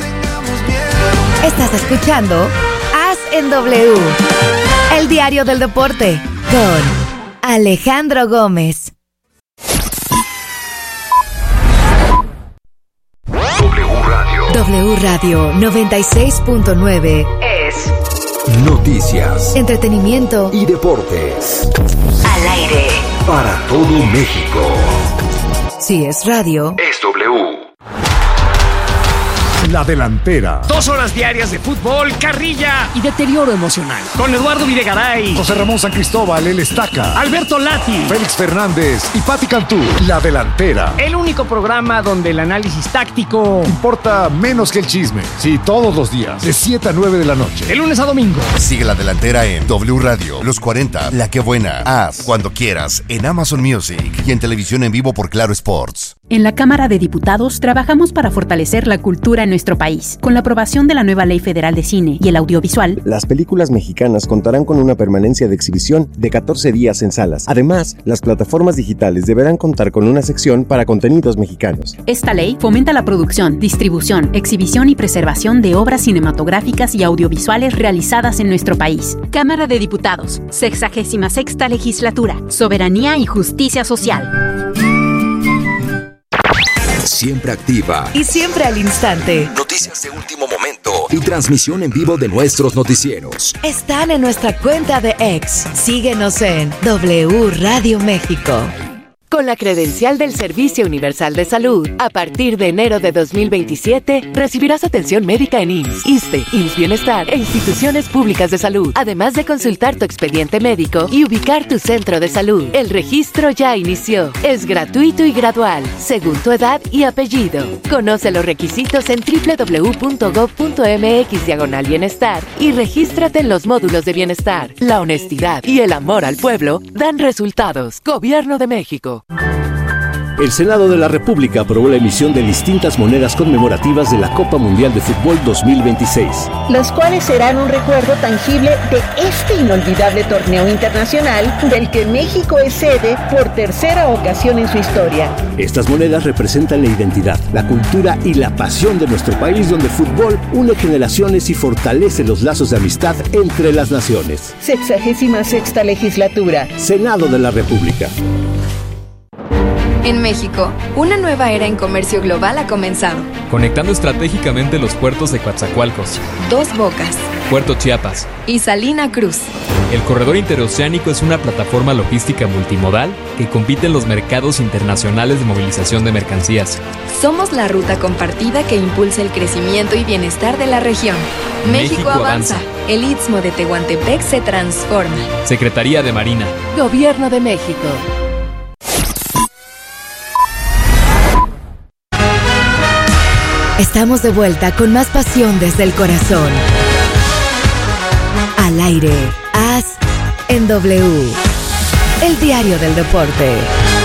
Estás escuchando A S en W, el diario del deporte, con Alejandro Gómez. W Radio. W Radio noventa y seis punto nueve es noticias, entretenimiento y deportes. Al aire. Para todo México. Si es radio, es W. La Delantera. Dos horas diarias de fútbol, carrilla y deterioro emocional. Con Eduardo Videgaray, José Ramón San Cristóbal, el Estaca, Alberto Lati, Félix Fernández y Pati Cantú. La Delantera. El único programa donde el análisis táctico importa menos que el chisme. Sí, todos los días, de siete a nueve de la noche. De lunes a domingo. Sigue La Delantera en W Radio, Los cuarenta, La Que Buena, Haz, Cuando Quieras, en Amazon Music y en televisión en vivo por Claro Sports. En la Cámara de Diputados trabajamos para fortalecer la cultura en nuestro país. Con la aprobación de la nueva Ley Federal de Cine y el Audiovisual, las películas mexicanas contarán con una permanencia de exhibición de catorce días en salas. Además, las plataformas digitales deberán contar con una sección para contenidos mexicanos. Esta ley fomenta la producción, distribución, exhibición y preservación de obras cinematográficas y audiovisuales realizadas en nuestro país. Cámara de Diputados, sexagésima sexta legislatura, soberanía y justicia social. Siempre activa y siempre al instante. Noticias de último momento y transmisión en vivo de nuestros noticieros. Están en nuestra cuenta de X. Síguenos en W Radio México. Con la credencial del Servicio Universal de Salud, a partir de enero de dos mil veintisiete, recibirás atención médica en I M S S, ISSSTE, I M S S Bienestar e instituciones públicas de salud, además de consultar tu expediente médico y ubicar tu centro de salud. El registro ya inició. Es gratuito y gradual, según tu edad y apellido. Conoce los requisitos en doble u doble u doble u punto gob punto eme equis diagonal bienestar y regístrate en los módulos de bienestar. La honestidad y el amor al pueblo dan resultados. Gobierno de México. El Senado de la República aprobó la emisión de distintas monedas conmemorativas de la Copa Mundial de Fútbol dos mil veintiséis. Las cuales serán un recuerdo tangible de este inolvidable torneo internacional del que México es sede por tercera ocasión en su historia. Estas monedas representan la identidad, la cultura y la pasión de nuestro país, donde el fútbol une generaciones y fortalece los lazos de amistad entre las naciones. Sexagésima sexta legislatura. Senado de la República. En México, una nueva era en comercio global ha comenzado. Conectando estratégicamente los puertos de Coatzacoalcos, Dos Bocas, Puerto Chiapas y Salina Cruz. El corredor interoceánico es una plataforma logística multimodal que compite en los mercados internacionales de movilización de mercancías. Somos la ruta compartida que impulsa el crecimiento y bienestar de la región. México, México avanza. avanza. El Istmo de Tehuantepec se transforma. Secretaría de Marina. Gobierno de México. Estamos de vuelta con más pasión desde el corazón. Al aire, Haz en W. El diario del deporte.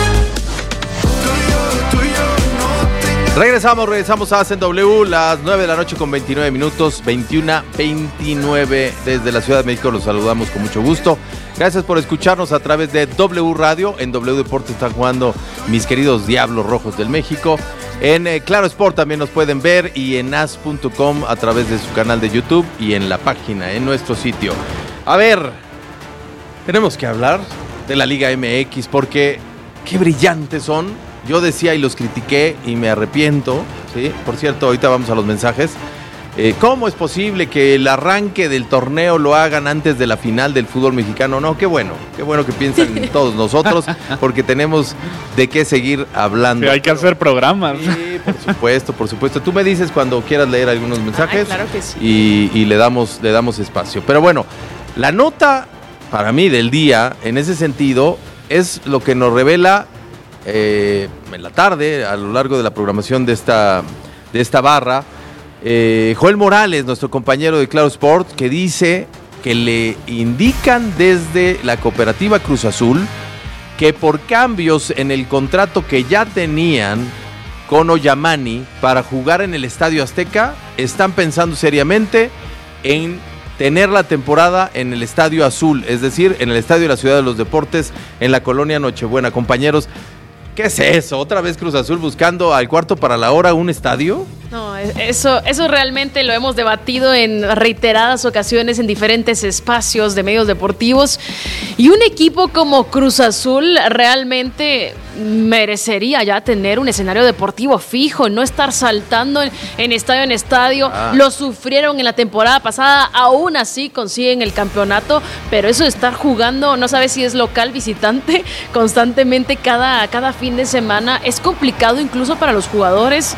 Regresamos, regresamos a Haz en W, las nueve de la noche con veintinueve minutos, veintiuno veintinueve desde la Ciudad de México. Los saludamos con mucho gusto. Gracias por escucharnos a través de W Radio. En W Deportes están jugando mis queridos Diablos Rojos del México. En eh, Claro Sport también nos pueden ver y en as punto com a través de su canal de YouTube y en la página, en nuestro sitio. A ver, tenemos que hablar de la Liga M X porque qué brillantes son. Yo decía y los critiqué y me arrepiento, ¿sí? Por cierto, ahorita vamos a los mensajes. Eh, ¿Cómo es posible que el arranque del torneo lo hagan antes de la final del fútbol mexicano? No, qué bueno, qué bueno que piensan en todos nosotros, porque tenemos de qué seguir hablando. Sí, hay que hacer programas. Sí, por supuesto, por supuesto. Tú me dices cuando quieras leer algunos mensajes. Ay, claro que sí. y, y le damos, le damos espacio. Pero bueno, la nota para mí del día, en ese sentido, es lo que nos revela eh, en la tarde, a lo largo de la programación de esta, de esta barra, Eh, Joel Morales, nuestro compañero de Claro Sport, que dice que le indican desde la cooperativa Cruz Azul que por cambios en el contrato que ya tenían con Oyamani para jugar en el Estadio Azteca, están pensando seriamente en tener la temporada en el Estadio Azul, es decir, en el Estadio de la Ciudad de los Deportes, en la colonia Nochebuena. Compañeros, ¿qué es eso? ¿Otra vez Cruz Azul buscando al cuarto para la hora un estadio? No, eso, eso realmente lo hemos debatido en reiteradas ocasiones en diferentes espacios de medios deportivos. Y un equipo como Cruz Azul realmente merecería ya tener un escenario deportivo fijo, no estar saltando en, en estadio en estadio. Ah. Lo sufrieron en la temporada pasada, aún así consiguen el campeonato, pero eso de estar jugando, no sabes si es local, visitante, constantemente cada, cada fin de semana, es complicado incluso para los jugadores.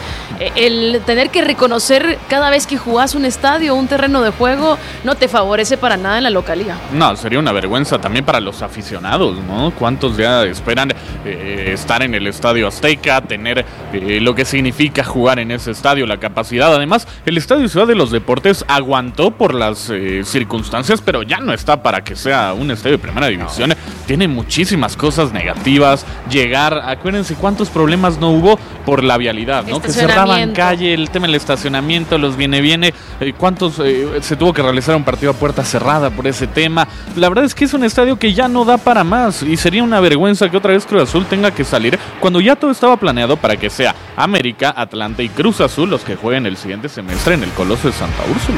El tener que reconocer cada vez que jugás un estadio, un terreno de juego, no te favorece para nada en la localía. No, sería una vergüenza también para los aficionados, ¿no? ¿Cuántos ya esperan eh, estar en el Estadio Azteca, tener eh, lo que significa jugar en ese estadio, la capacidad? Además, el Estadio Ciudad de los Deportes aguantó por las eh, circunstancias, pero ya no está para que sea un estadio de primera división. No. Tiene muchísimas cosas negativas. Llegar, acuérdense cuántos problemas no hubo por la vialidad, ¿no? Que cerraban calle, el tema del estacionamiento, los viene-viene, eh, cuántos eh, se tuvo que realizar un partido a puerta cerrada por ese tema. La verdad es que es un estadio que ya no da para más y sería una vergüenza que otra vez Cruz Azul tenga que salir cuando ya todo estaba planeado para que sea América, Atlanta y Cruz Azul los que jueguen el siguiente semestre en el Coloso de Santa Úrsula.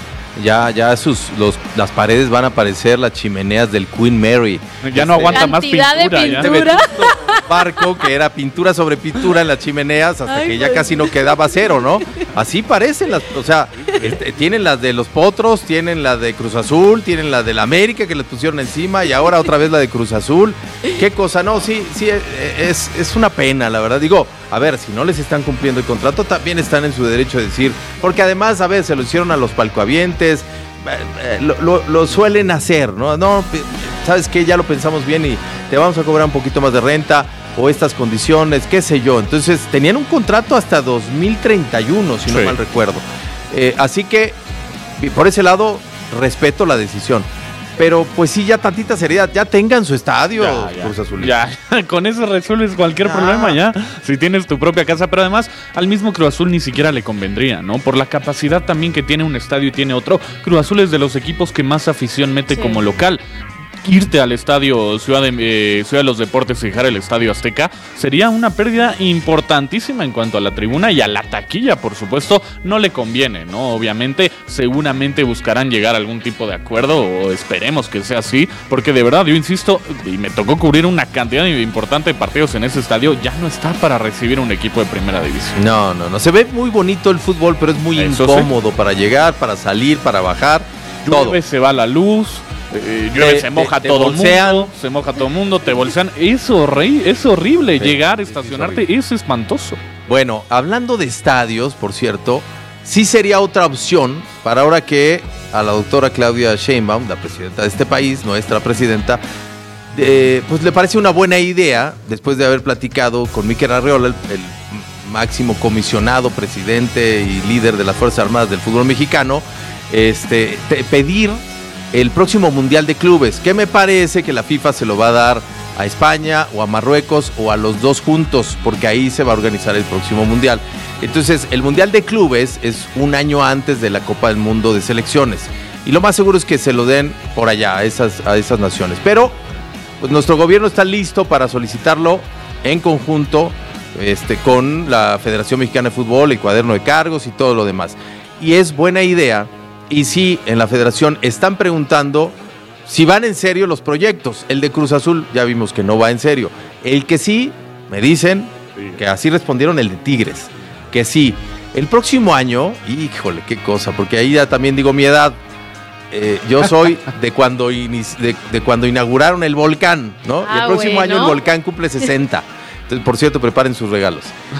Ya, ya sus, los, las paredes van a parecer las chimeneas del Queen Mary. Ya no aguanta más pintura. De pintura. Un barco que era pintura sobre pintura en las chimeneas hasta Ay, que ya pues. casi no quedaba cero, ¿no? Así parecen las, o sea, este, tienen las de los Potros, tienen la de Cruz Azul, tienen la del América que les pusieron encima y ahora otra vez la de Cruz Azul. ¿Qué cosa? No, sí, sí, es, es una pena, la verdad. Digo, a ver, si no les están cumpliendo el contrato, también están en su derecho de decir, porque además, a ver, se lo hicieron a los palcoavientes, eh, lo, lo, lo suelen hacer, ¿no? No, ¿sabes qué? Ya lo pensamos bien y te vamos a cobrar un poquito más de renta o estas condiciones, qué sé yo. Entonces, tenían un contrato hasta dos mil treinta y uno, si no sí. mal recuerdo. Eh, así que, por ese lado, respeto la decisión. Pero pues sí, ya tantita seriedad, ya tengan su estadio, ya, ya, Cruz Azul. Ya, con eso resuelves cualquier ya. problema ya, si tienes tu propia casa, pero además al mismo Cruz Azul ni siquiera le convendría, ¿no? Por la capacidad también que tiene un estadio y tiene otro, Cruz Azul es de los equipos que más afición mete sí. como local. Irte al estadio Ciudad de, eh, Ciudad de los Deportes y dejar el Estadio Azteca sería una pérdida importantísima en cuanto a la tribuna y a la taquilla, por supuesto, no le conviene, ¿no? Obviamente, seguramente buscarán llegar a algún tipo de acuerdo o esperemos que sea así, porque de verdad, yo insisto, y me tocó cubrir una cantidad importante de partidos en ese estadio, ya no está para recibir un equipo de primera división. No, no, no, se ve muy bonito el fútbol, pero es muy Eso incómodo sí. para llegar, para salir, para bajar, Llueve, todo. Se va la luz. Eh, llueve, te, se moja te, todo el mundo, se moja todo el mundo, te bolsean. Es horrible, es horrible sí, llegar, estacionarte, sí, es, es espantoso. Bueno, hablando de estadios, por cierto, sí sería otra opción para ahora que a la doctora Claudia Sheinbaum, la presidenta de este país, nuestra presidenta, eh, pues le parece una buena idea, después de haber platicado con Mikel Arriola, el, el máximo comisionado, presidente y líder de las Fuerzas Armadas del fútbol mexicano, este, te, pedir el próximo Mundial de Clubes, que me parece que la FIFA se lo va a dar a España o a Marruecos o a los dos juntos, porque ahí se va a organizar el próximo Mundial. Entonces, el Mundial de Clubes es un año antes de la Copa del Mundo de Selecciones, y lo más seguro es que se lo den por allá, a esas, a esas naciones. Pero, pues nuestro gobierno está listo para solicitarlo en conjunto este, con la Federación Mexicana de Fútbol, el cuaderno de cargos y todo lo demás. Y es buena idea. Y sí, en la federación están preguntando si van en serio los proyectos. El de Cruz Azul ya vimos que no va en serio. El que sí, me dicen, sí. que así respondieron el de Tigres, que sí. El próximo año, híjole, qué cosa, porque ahí ya también digo mi edad. Eh, yo soy de cuando, inici- de, de cuando inauguraron el volcán, ¿no? Ah, y el próximo bueno. año el volcán cumple sesenta. Entonces, por cierto, preparen sus regalos.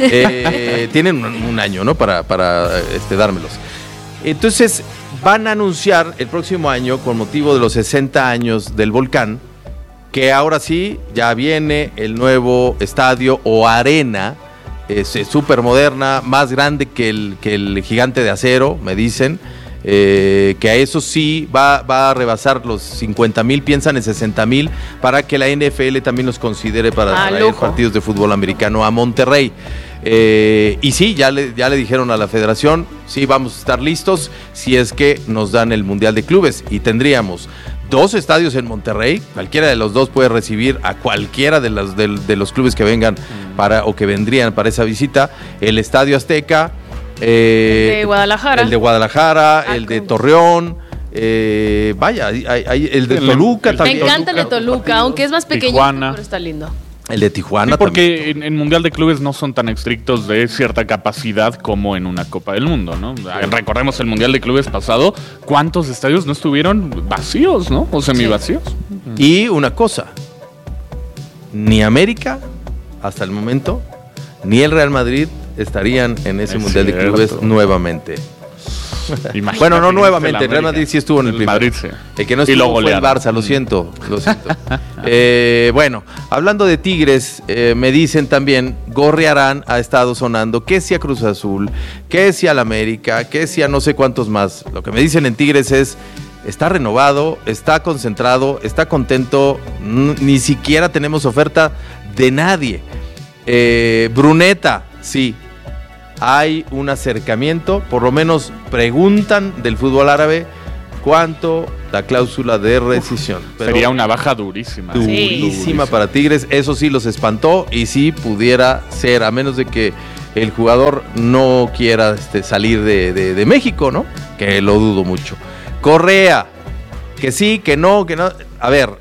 Eh, tienen un, un año, ¿no? Para, para este, dármelos. Entonces, van a anunciar el próximo año, con motivo de los sesenta años del volcán, que ahora sí, ya viene el nuevo estadio o arena, es súper moderna, más grande que el, que el Gigante de Acero, me dicen, eh, que a eso sí va, va a rebasar los cincuenta mil, piensan en sesenta mil, para que la N F L también los considere para ah, traer loco. partidos de fútbol americano a Monterrey. Eh, y sí, ya le, ya le dijeron a la federación, sí, vamos a estar listos si es que nos dan el Mundial de Clubes, y tendríamos dos estadios en Monterrey, cualquiera de los dos puede recibir a cualquiera de los, de, de los clubes que vengan para o que vendrían para esa visita, el Estadio Azteca, eh, el de Guadalajara, el de, Guadalajara, ah, el de Torreón, eh, vaya, hay, hay, el de Toluca el, también. Me encanta el de Toluca, aunque es más pequeño, pero está lindo. El de Tijuana sí, porque también. en, en Mundial de Clubes no son tan estrictos de cierta capacidad como en una Copa del Mundo, ¿no? Sí. Recordemos el Mundial de Clubes pasado, ¿cuántos estadios no estuvieron vacíos, ¿no? O semivacíos. Sí. Y una cosa, ni América, hasta el momento, ni el Real Madrid estarían en ese es Mundial cierto. de Clubes nuevamente. Bueno, no nuevamente, el Real Madrid sí estuvo en el, el primero. Madrid, sí. El que no estuvo fue el Barça, lo siento, lo siento. eh, bueno, hablando de Tigres, eh, me dicen también, Gorriarán ha estado sonando, que si a Cruz Azul, que si al América, que si a no sé cuántos más. Lo que me dicen en Tigres es, está renovado, está concentrado, está contento, ni siquiera tenemos oferta de nadie. Eh, Bruneta, sí. Hay un acercamiento, por lo menos preguntan del fútbol árabe cuánto la cláusula de rescisión. Pero sería una baja durísima. Durísima sí. para Tigres, eso sí los espantó y sí pudiera ser, a menos de que el jugador no quiera este, salir de, de, de México, ¿no? Que lo dudo mucho. Correa, que sí, que no, que no. A ver,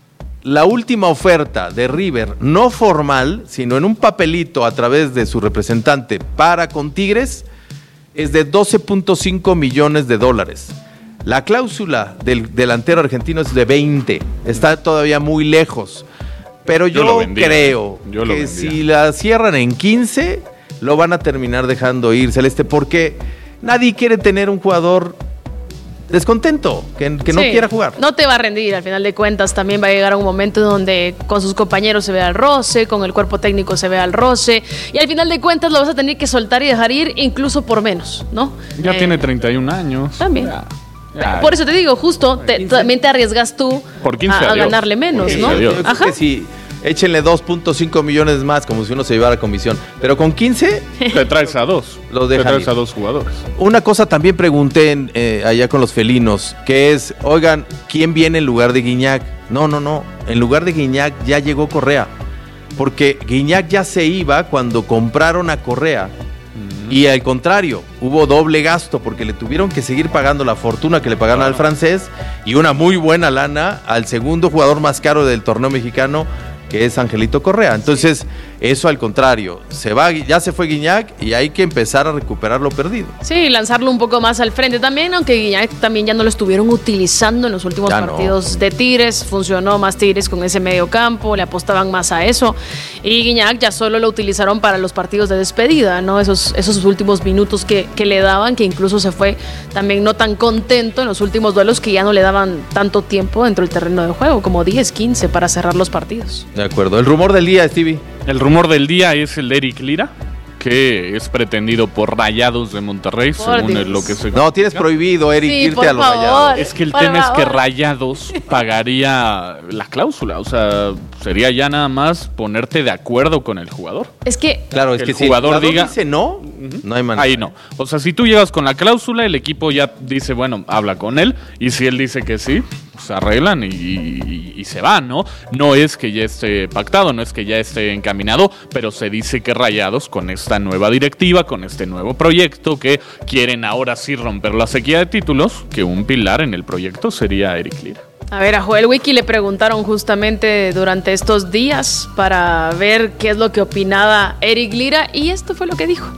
la última oferta de River, no formal, sino en un papelito a través de su representante para con Tigres, es de doce punto cinco millones de dólares. La cláusula del delantero argentino es de veinte, está todavía muy lejos. Pero yo, yo vendía, creo yo que si la cierran en quince, lo van a terminar dejando ir, Celeste, porque nadie quiere tener un jugador descontento, que, que no sí, quiera jugar. No te va a rendir, al final de cuentas también va a llegar a un momento donde con sus compañeros se vea el roce, con el cuerpo técnico se vea el roce, y al final de cuentas lo vas a tener que soltar y dejar ir incluso por menos, ¿no? Ya eh, tiene treinta y un años. También. Ya, ya. Por eso te digo, justo, te, también te arriesgas tú por quince, a, a ganarle menos, ¿no? Yo creo Ajá. que sí. Échenle dos punto cinco millones más, como si uno se llevara comisión. Pero con quince... Te traes a dos. Los dejan te traes ir. a dos jugadores. Una cosa también pregunté en, eh, allá con los felinos, que es, oigan, ¿quién viene en lugar de Guiñac? No, no, no. En lugar de Guiñac ya llegó Correa. Porque Guiñac ya se iba cuando compraron a Correa. Mm. Y al contrario, hubo doble gasto porque le tuvieron que seguir pagando la fortuna que le pagaron ah. al francés y una muy buena lana al segundo jugador más caro del torneo mexicano, que es Angelito Correa. Entonces, sí. eso al contrario, se va, ya se fue Guiñac y hay que empezar a recuperar lo perdido. Sí, lanzarlo un poco más al frente también, aunque Guiñac también ya no lo estuvieron utilizando en los últimos ya partidos no. de Tigres, funcionó más Tigres con ese medio campo, le apostaban más a eso, y Guiñac ya solo lo utilizaron para los partidos de despedida, ¿no? Esos, esos últimos minutos que, que le daban, que incluso se fue también no tan contento en los últimos duelos, que ya no le daban tanto tiempo dentro del terreno de juego, como diez, quince para cerrar los partidos. De acuerdo. El rumor del día, Stevie. El rumor del día es el de Eric Lira, que es pretendido por Rayados de Monterrey, por según Dios. lo que se... No, tienes prohibido, Eric, sí, irte a los favor, Rayados. Es que el tema favor. es que Rayados pagaría la cláusula, o sea, sería ya nada más ponerte de acuerdo con el jugador. Es que... Claro, es que el si jugador el jugador diga... dice no, uh-huh. no hay manera. Ahí no. O sea, si tú llegas con la cláusula, el equipo ya dice, bueno, habla con él, y si él dice que sí, se arreglan y, y, y se van, ¿no? No es que ya esté pactado, no es que ya esté encaminado, pero se dice que Rayados, con esta nueva directiva, con este nuevo proyecto, que quieren ahora sí romper la sequía de títulos, que un pilar en el proyecto sería Eric Lira. A ver, a Joel Wiki le preguntaron justamente durante estos días para ver qué es lo que opinaba Eric Lira, y esto fue lo que dijo.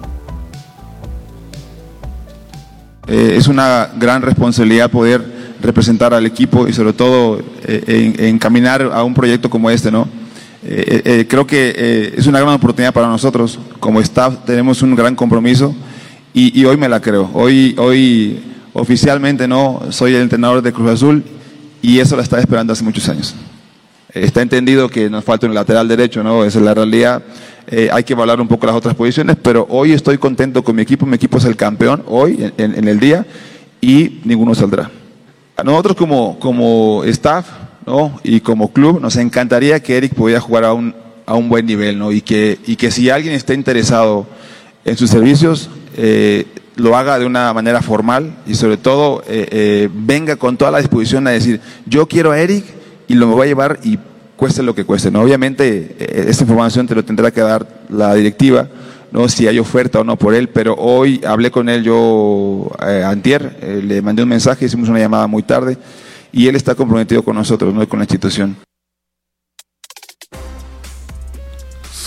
Eh, es una gran responsabilidad poder representar al equipo y sobre todo eh, en, encaminar a un proyecto como este, ¿no? Eh, eh, creo que eh, es una gran oportunidad para nosotros. Como staff tenemos un gran compromiso y, y hoy me la creo. Hoy, hoy oficialmente no soy el entrenador de Cruz Azul y eso lo estaba esperando hace muchos años. Eh, está entendido que nos falta un lateral derecho, ¿no? Esa es la realidad. Eh, hay que evaluar un poco las otras posiciones, pero hoy estoy contento con mi equipo. Mi equipo es el campeón hoy en, en el día y ninguno saldrá. A nosotros como, como staff, ¿no? y como club nos encantaría que Eric pudiera jugar a un, a un buen nivel, ¿no? y, que, y que si alguien está interesado en sus servicios, eh, lo haga de una manera formal y sobre todo eh, eh, venga con toda la disposición a decir, yo quiero a Eric y lo me voy a llevar y cueste lo que cueste, ¿no? Obviamente eh, esta información te lo tendrá que dar la directiva, no si hay oferta o no por él, pero hoy hablé con él yo eh, antier, eh, le mandé un mensaje, hicimos una llamada muy tarde y él está comprometido con nosotros, no con la institución.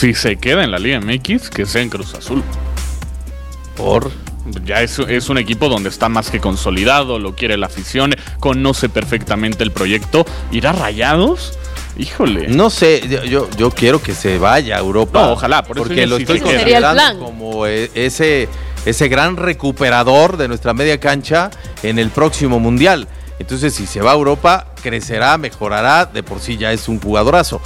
si se queda en la Liga M X, que sea en Cruz Azul. Por... Ya es, es un equipo donde está más que consolidado, lo quiere la afición, conoce perfectamente el proyecto. ¿Irá Rayados? Híjole. No sé, yo, yo quiero que se vaya a Europa. No, ojalá, por eso porque lo estoy sí considerando como ese, ese gran recuperador de nuestra media cancha en el próximo Mundial. Entonces, si se va a Europa, crecerá, mejorará, de por sí ya es un jugadorazo.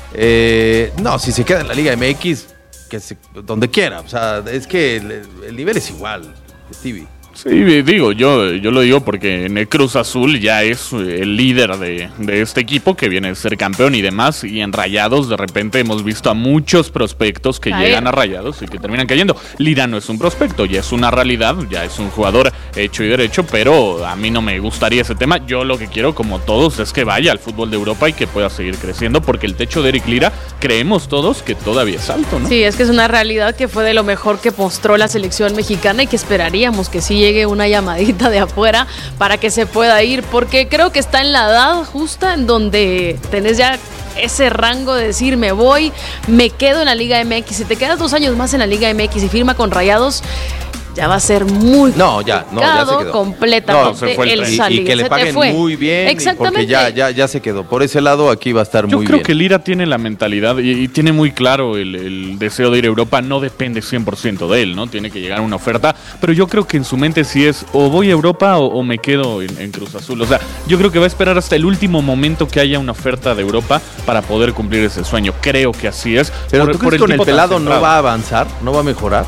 Eh, no, si se queda en la Liga M X, que se, donde quiera, o sea, es que el, el nivel es igual, Stevie. Sí, digo, yo, yo lo digo porque en el Cruz Azul ya es el líder de, de este equipo que viene a ser campeón y demás, y en Rayados de repente hemos visto a muchos prospectos que Caer. llegan a Rayados y que terminan cayendo. Lira no es un prospecto, ya es una realidad, ya es un jugador hecho y derecho, pero a mí no me gustaría ese tema. Yo lo que quiero, como todos, es que vaya al fútbol de Europa y que pueda seguir creciendo, porque el techo de Eric Lira creemos todos que todavía es alto, ¿no? Sí, es que es una realidad que fue de lo mejor que mostró la selección mexicana y que esperaríamos que sí llegue una llamadita de afuera para que se pueda ir, porque creo que está en la edad justa en donde tenés ya ese rango de decir me voy, me quedo en la Liga M X. Si te quedas dos años más en la Liga M X y firma con Rayados, ya va a ser muy no, ya, no, ya se quedó. completamente no, se fue el, el y, salir. y que le paguen muy bien, exactamente, porque ya, ya, ya se quedó. Por ese lado aquí va a estar Yo muy bien. Yo creo que Lira tiene la mentalidad y, y tiene muy claro el, el deseo de ir a Europa. No depende cien por ciento de él, ¿no? Tiene que llegar a una oferta, pero yo creo que en su mente sí es o voy a Europa o, o me quedo en, en Cruz Azul. O sea, yo creo que va a esperar hasta el último momento que haya una oferta de Europa para poder cumplir ese sueño. Creo que así es. Pero por, ¿tú crees que con el pelado no va a avanzar? ¿No va a mejorar?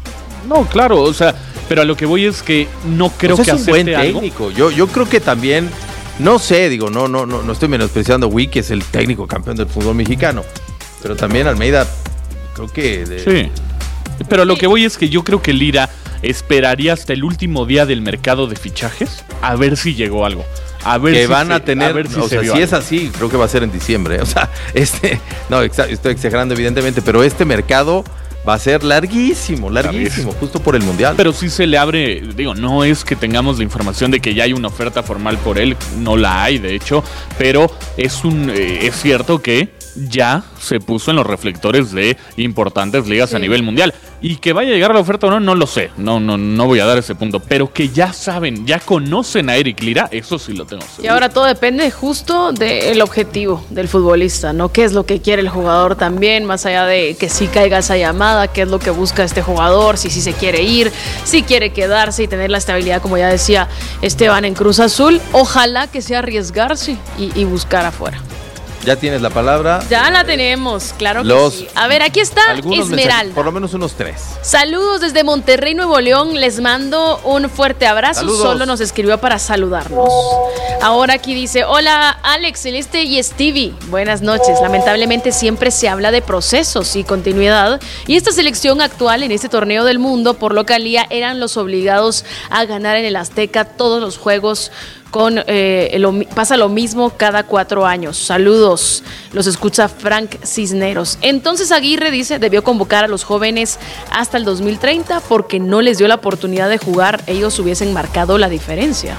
No, claro, o sea, pero a lo que voy es que no creo pues que es un buen algo. técnico. Yo, yo creo que también, no sé, digo, no, no, no, no estoy menospreciando a Wii, que es el técnico campeón del fútbol mexicano, pero también Almeida, creo que... De... Sí, pero a lo que voy es que yo creo que Lira esperaría hasta el último día del mercado de fichajes a ver si llegó algo. A ver que si van se, a tener, a ver si, o sea, si algo. es así, creo que va a ser en diciembre. O sea, este, no, exa- estoy exagerando evidentemente, pero este mercado va a ser larguísimo, larguísimo, larguísimo, justo por el Mundial. Pero sí se le abre, digo, no es que tengamos la información de que ya hay una oferta formal por él, no la hay, de hecho, pero es un, eh, es cierto que ya se puso en los reflectores de importantes ligas sí. a nivel mundial. Y que vaya a llegar la oferta o no, no lo sé. No, no, no voy a dar ese punto. Pero que ya saben, ya conocen a Eric Lira, eso sí lo tengo seguro. Y ahora todo depende justo del objetivo del futbolista, ¿no? ¿Qué es lo que quiere el jugador también? Más allá de que sí caiga esa llamada, ¿qué es lo que busca este jugador? Si sí si se quiere ir, si quiere quedarse y tener la estabilidad, como ya decía Esteban, en Cruz Azul. Ojalá que sea arriesgarse y, y buscar afuera. ¿Ya tienes la palabra? Ya la tenemos, claro Los, que sí. A ver, aquí está Esmeralda. Mensajes, por lo menos unos tres. Saludos desde Monterrey, Nuevo León. Les mando un fuerte abrazo. Saludos. Solo nos escribió para saludarnos. Ahora aquí dice, hola Alex, Celeste y Stevie. Buenas noches. Lamentablemente siempre se habla de procesos y continuidad. Y esta selección actual en este torneo del mundo por localía eran los obligados a ganar en el Azteca todos los juegos. Con eh, lo, pasa lo mismo cada cuatro años. Saludos, los escucha Frank Cisneros. Entonces Aguirre dice, debió convocar a los jóvenes hasta el dos mil treinta porque no les dio la oportunidad de jugar. Ellos hubiesen marcado la diferencia.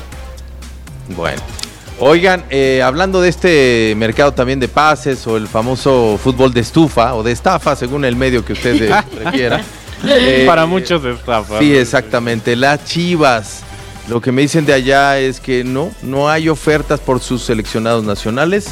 Bueno, oigan, eh, hablando de este mercado también de pases o el famoso fútbol de estufa o de estafa, según el medio que usted eh, prefiera. Eh, Para muchos de estafa. Sí, exactamente. Las Chivas. Lo que me dicen de allá es que no, no hay ofertas por sus seleccionados nacionales.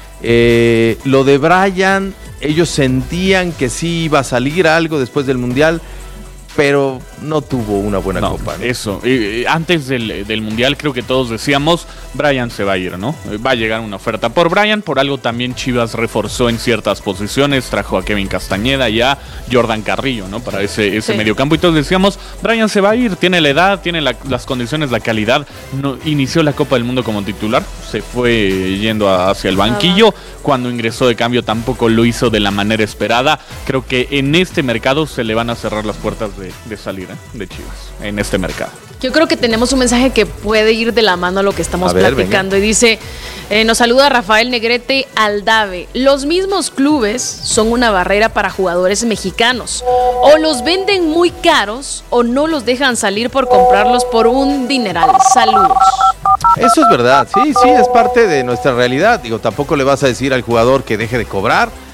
Eh, lo de Brian, ellos sentían que sí iba a salir algo después del Mundial, pero no tuvo una buena no, copa, ¿no? Eso, eh, antes del, del Mundial creo que todos decíamos, Brian se va a ir, ¿no? Va a llegar una oferta por Brian, por algo también Chivas reforzó en ciertas posiciones, trajo a Kevin Castañeda y a Jordan Carrillo, ¿no? Para ese, ese sí. mediocampo, y todos decíamos, Brian se va a ir, tiene la edad, tiene la, las condiciones, la calidad, no, inició la Copa del Mundo como titular, se fue yendo a, hacia el banquillo, ah, cuando ingresó de cambio tampoco lo hizo de la manera esperada. Creo que en este mercado se le van a cerrar las puertas de, de salir, ¿eh? De Chivas, en este mercado. Yo creo que tenemos un mensaje que puede ir de la mano a lo que estamos ver, platicando. Venga. Y dice, eh, nos saluda Rafael Negrete Aldave. Los mismos clubes son una barrera para jugadores mexicanos. O los venden muy caros o no los dejan salir por comprarlos por un dineral. Saludos. Eso es verdad, sí, sí, es parte de nuestra realidad. Digo, tampoco le vas a decir al jugador que deje de cobrar.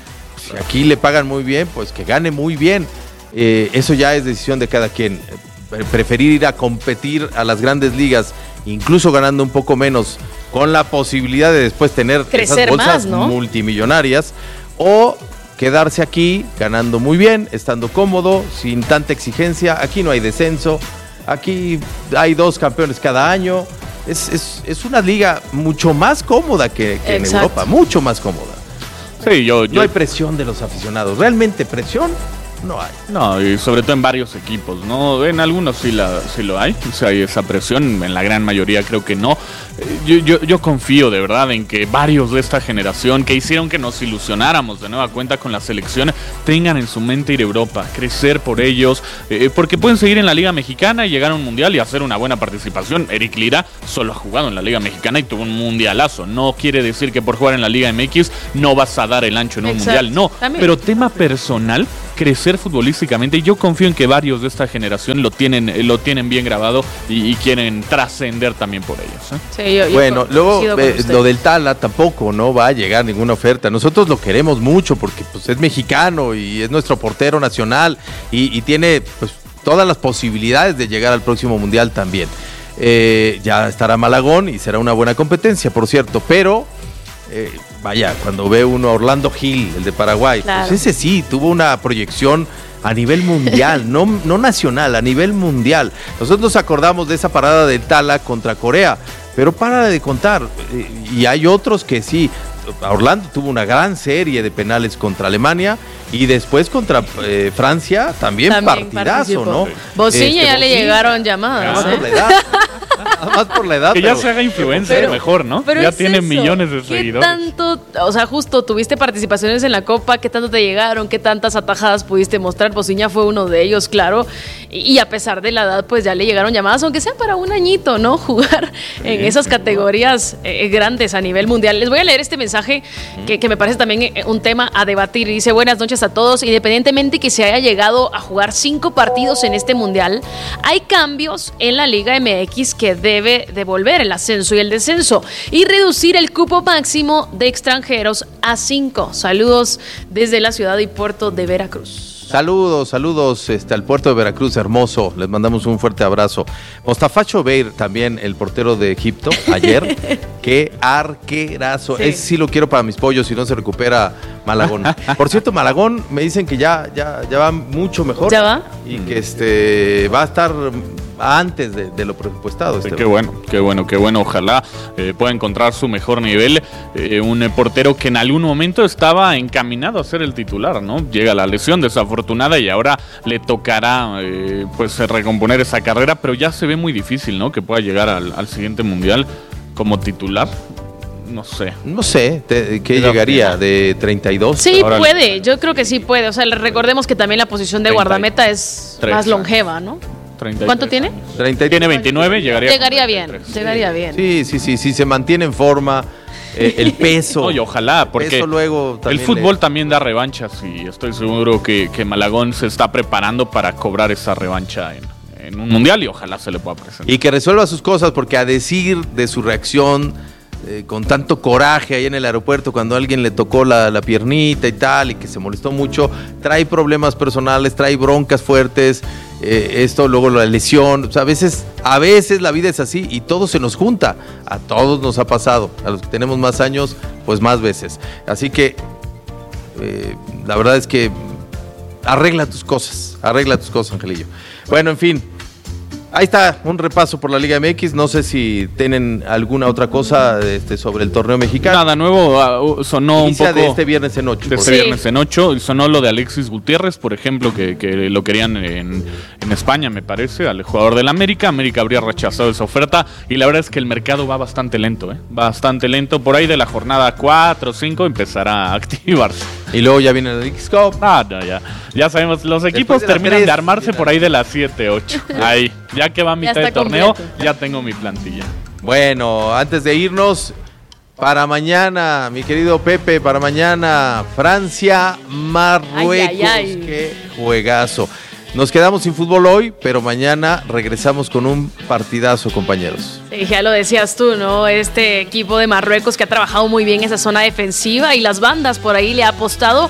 Si aquí le pagan muy bien, pues que gane muy bien. Eh, eso ya es decisión de cada quien. Preferir ir a competir a las grandes ligas, incluso ganando un poco menos, con la posibilidad de después tener crecer esas bolsas más, ¿no? multimillonarias, o quedarse aquí ganando muy bien, estando cómodo, sin tanta exigencia. Aquí no hay descenso, aquí hay dos campeones cada año. Es, es, es una liga mucho más cómoda que, que en Europa, mucho más cómoda. Sí, yo, yo... No hay presión de los aficionados, realmente presión no hay. No, y sobre todo en varios equipos, ¿no? En algunos sí, la, sí lo hay, o sea, hay esa presión, en la gran mayoría creo que no. Yo, yo, yo confío de verdad en que varios de esta generación que hicieron que nos ilusionáramos de nueva cuenta con la selección tengan en su mente ir a Europa, crecer por ellos, eh, porque pueden seguir en la Liga Mexicana y llegar a un mundial y hacer una buena participación. Eric Lira solo ha jugado en la Liga Mexicana y tuvo un mundialazo. No quiere decir que por jugar en la Liga M X no vas a dar el ancho en un Exacto. mundial, no. También. Pero tema personal, crecer futbolísticamente, y yo confío en que varios de esta generación lo tienen, lo tienen bien grabado y, y quieren trascender también por ellos, ¿eh? Sí, yo, yo bueno, luego eh, lo del Tala tampoco no va a llegar ninguna oferta. Nosotros lo queremos mucho porque pues, es mexicano y es nuestro portero nacional y, y tiene pues, todas las posibilidades de llegar al próximo mundial también. Eh, ya estará Malagón y será una buena competencia, por cierto, pero eh, vaya, cuando ve uno a Orlando Gil, el de Paraguay, claro. pues ese sí, tuvo una proyección a nivel mundial, no, no nacional, a nivel mundial. Nosotros nos acordamos de esa parada del Tala contra Corea, pero para de contar, y hay otros que sí. Orlando tuvo una gran serie de penales contra Alemania y después contra eh, Francia también, también partidazo, participó. ¿no? Bociña este, ya Bociña, le llegaron llamadas. Más ¿eh? por la edad. Más por la edad. Que pero, ya se haga influencer pero, mejor, ¿no? Pero ya es tiene eso. millones de ¿Qué seguidores. tanto, o sea, justo tuviste participaciones en la Copa? ¿Qué tanto te llegaron? ¿Qué tantas atajadas pudiste mostrar? Bociña fue uno de ellos, claro. Y, y a pesar de la edad, pues ya le llegaron llamadas, aunque sea para un añito, ¿no? Jugar sí, en esas categorías eh, grandes a nivel mundial. Les voy a leer este mensaje que, que me parece también un tema a debatir. Dice: buenas noches a todos. Independientemente que se haya llegado a jugar cinco partidos en este mundial, hay cambios en la Liga M X que debe devolver el ascenso y el descenso y reducir el cupo máximo de extranjeros a cinco. Saludos desde la ciudad y puerto de Veracruz. Saludos, saludos este, al puerto de Veracruz, hermoso. Les mandamos un fuerte abrazo. Mostafa Chobeir, también el portero de Egipto, ayer. Qué arquerazo. Sí. Ese sí lo quiero para mis pollos si no se recupera Malagón. Por cierto, Malagón me dicen que ya, ya, ya va mucho mejor. ¿Ya va? Y que este va a estar antes de, de lo presupuestado. Sí, este qué bueno, qué bueno, qué bueno. Ojalá eh, pueda encontrar su mejor nivel. Eh, un eh, portero que en algún momento estaba encaminado a ser el titular, ¿no? Llega la lesión desafortunada y ahora le tocará eh, pues recomponer esa carrera, pero ya se ve muy difícil, ¿no? Que pueda llegar al, al siguiente mundial como titular. No sé. No sé, te, ¿qué llegaría? ¿De treinta y dos? Sí, Ahora puede, yo creo que sí puede. O sea, recordemos que también la posición de guardameta es más longeva, ¿no? ¿Cuánto tiene? treinta Tiene veintinueve, llegaría Llegaría bien, llegaría bien. Sí, sí, sí, sí, se mantiene en forma, eh, el peso. No, y ojalá, porque eso luego el fútbol le... también da revanchas y estoy seguro que, que Malagón se está preparando para cobrar esa revancha en, en un mundial y ojalá se le pueda presentar. Y que resuelva sus cosas, porque a decir de su reacción eh, con tanto coraje ahí en el aeropuerto cuando alguien le tocó la, la piernita y tal, y que se molestó mucho, trae problemas personales, trae broncas fuertes, eh, esto, luego la lesión, o sea, a veces, a veces la vida es así y todo se nos junta, a todos nos ha pasado, a los que tenemos más años, pues más veces, así que eh, la verdad es que arregla tus cosas, arregla tus cosas, Angelillo. Bueno, en fin. Ahí está, un repaso por la Liga M X. No sé si tienen alguna otra cosa este, sobre el torneo mexicano. Nada nuevo, uh, sonó Inicia un poco... de este viernes en ocho. De este sí. viernes en ocho, sonó lo de Alexis Gutiérrez, por ejemplo, que, que lo querían en, en España, me parece, al jugador del América. América habría rechazado esa oferta y la verdad es que el mercado va bastante lento, ¿eh? Bastante lento. Por ahí de la jornada cuatro o cinco empezará a activarse. Y luego ya viene el X Cup. Ah, no, ya. Ya sabemos, los equipos de terminan tres, de armarse por ahí de las siete, ocho. Ahí. Ya que va a mitad de torneo, completo. Ya tengo mi plantilla. Bueno, antes de irnos, para mañana, mi querido Pepe, para mañana, Francia, Marruecos. Ay, ay, ay. Qué juegazo. Nos quedamos sin fútbol hoy, pero mañana regresamos con un partidazo, compañeros. Sí, ya lo decías tú, ¿no? Este equipo de Marruecos que ha trabajado muy bien esa zona defensiva y las bandas por ahí le ha apostado.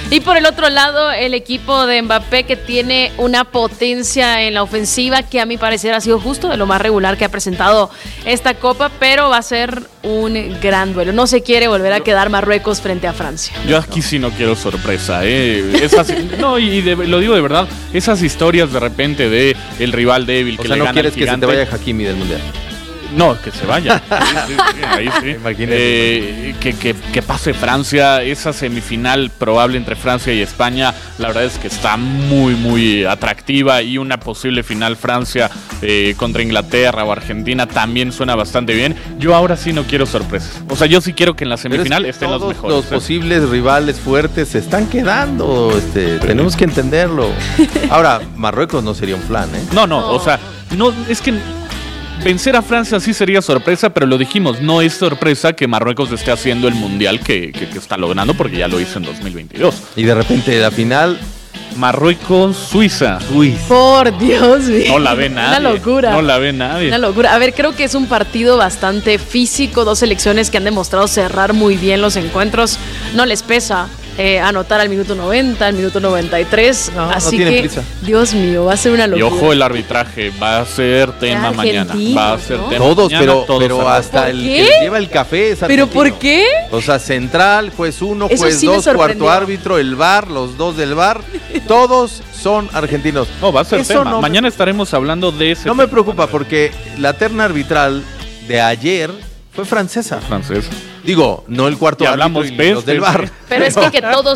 Y por el otro lado, el equipo de Mbappé, que tiene una potencia en la ofensiva que a mi parecer ha sido justo de lo más regular que ha presentado esta Copa, pero va a ser un gran duelo. No se quiere volver a quedar Marruecos frente a Francia. Yo aquí sí no quiero sorpresa, ¿eh? Esas, no, y de, lo digo de verdad, esas historias de repente de el rival débil o que sea, le no gana quieres al que se te gigante. vaya Hakimi del Mundial. No, que se vaya. Sí, sí, sí, ahí sí. Imagínate. Eh, que, que, que pase Francia, esa semifinal probable entre Francia y España, la verdad es que está muy, muy atractiva, y una posible final Francia eh, contra Inglaterra o Argentina también suena bastante bien. Yo ahora sí no quiero sorpresas. O sea, yo sí quiero que en la semifinal Pero es que estén los todos mejores. Los posibles rivales fuertes se están quedando. Este, tenemos que entenderlo. Ahora, Marruecos no sería un flan, ¿eh? No, no, o sea, no, es que vencer a Francia sí sería sorpresa, pero lo dijimos, no es sorpresa que Marruecos esté haciendo el mundial que, que, que está logrando, porque ya lo hizo en dos mil veintidós. Y de repente la final, Marruecos-Suiza. Suiza. Por Dios mío. No la ve nadie. Una locura. No la ve nadie. Una locura. A ver, creo que es un partido bastante físico, dos selecciones que han demostrado cerrar muy bien los encuentros. No les pesa eh, anotar al minuto noventa, al minuto noventa y tres. No, así no tienen que, prisa. Dios mío, va a ser una Y locura. ojo, el arbitraje va a ser tema mañana. Va a ser ¿no? tema Todos, mañana, pero, todos pero cerrados. hasta el ¿Por que qué? le lleva el café es ¿Pero argentino. por qué? O sea, central, juez uno, Eso juez sí me dos, cuarto sorprendió. árbitro, el V A R, los dos del V A R, todos son argentinos. No, va a ser Eso tema. no me- Mañana estaremos hablando de ese No me tema. preocupa porque la terna arbitral de ayer fue francesa. Francés. Digo, no el cuarto Y árbitro hablamos y los del pestes, V A R. ¿eh? Pero es que, que todos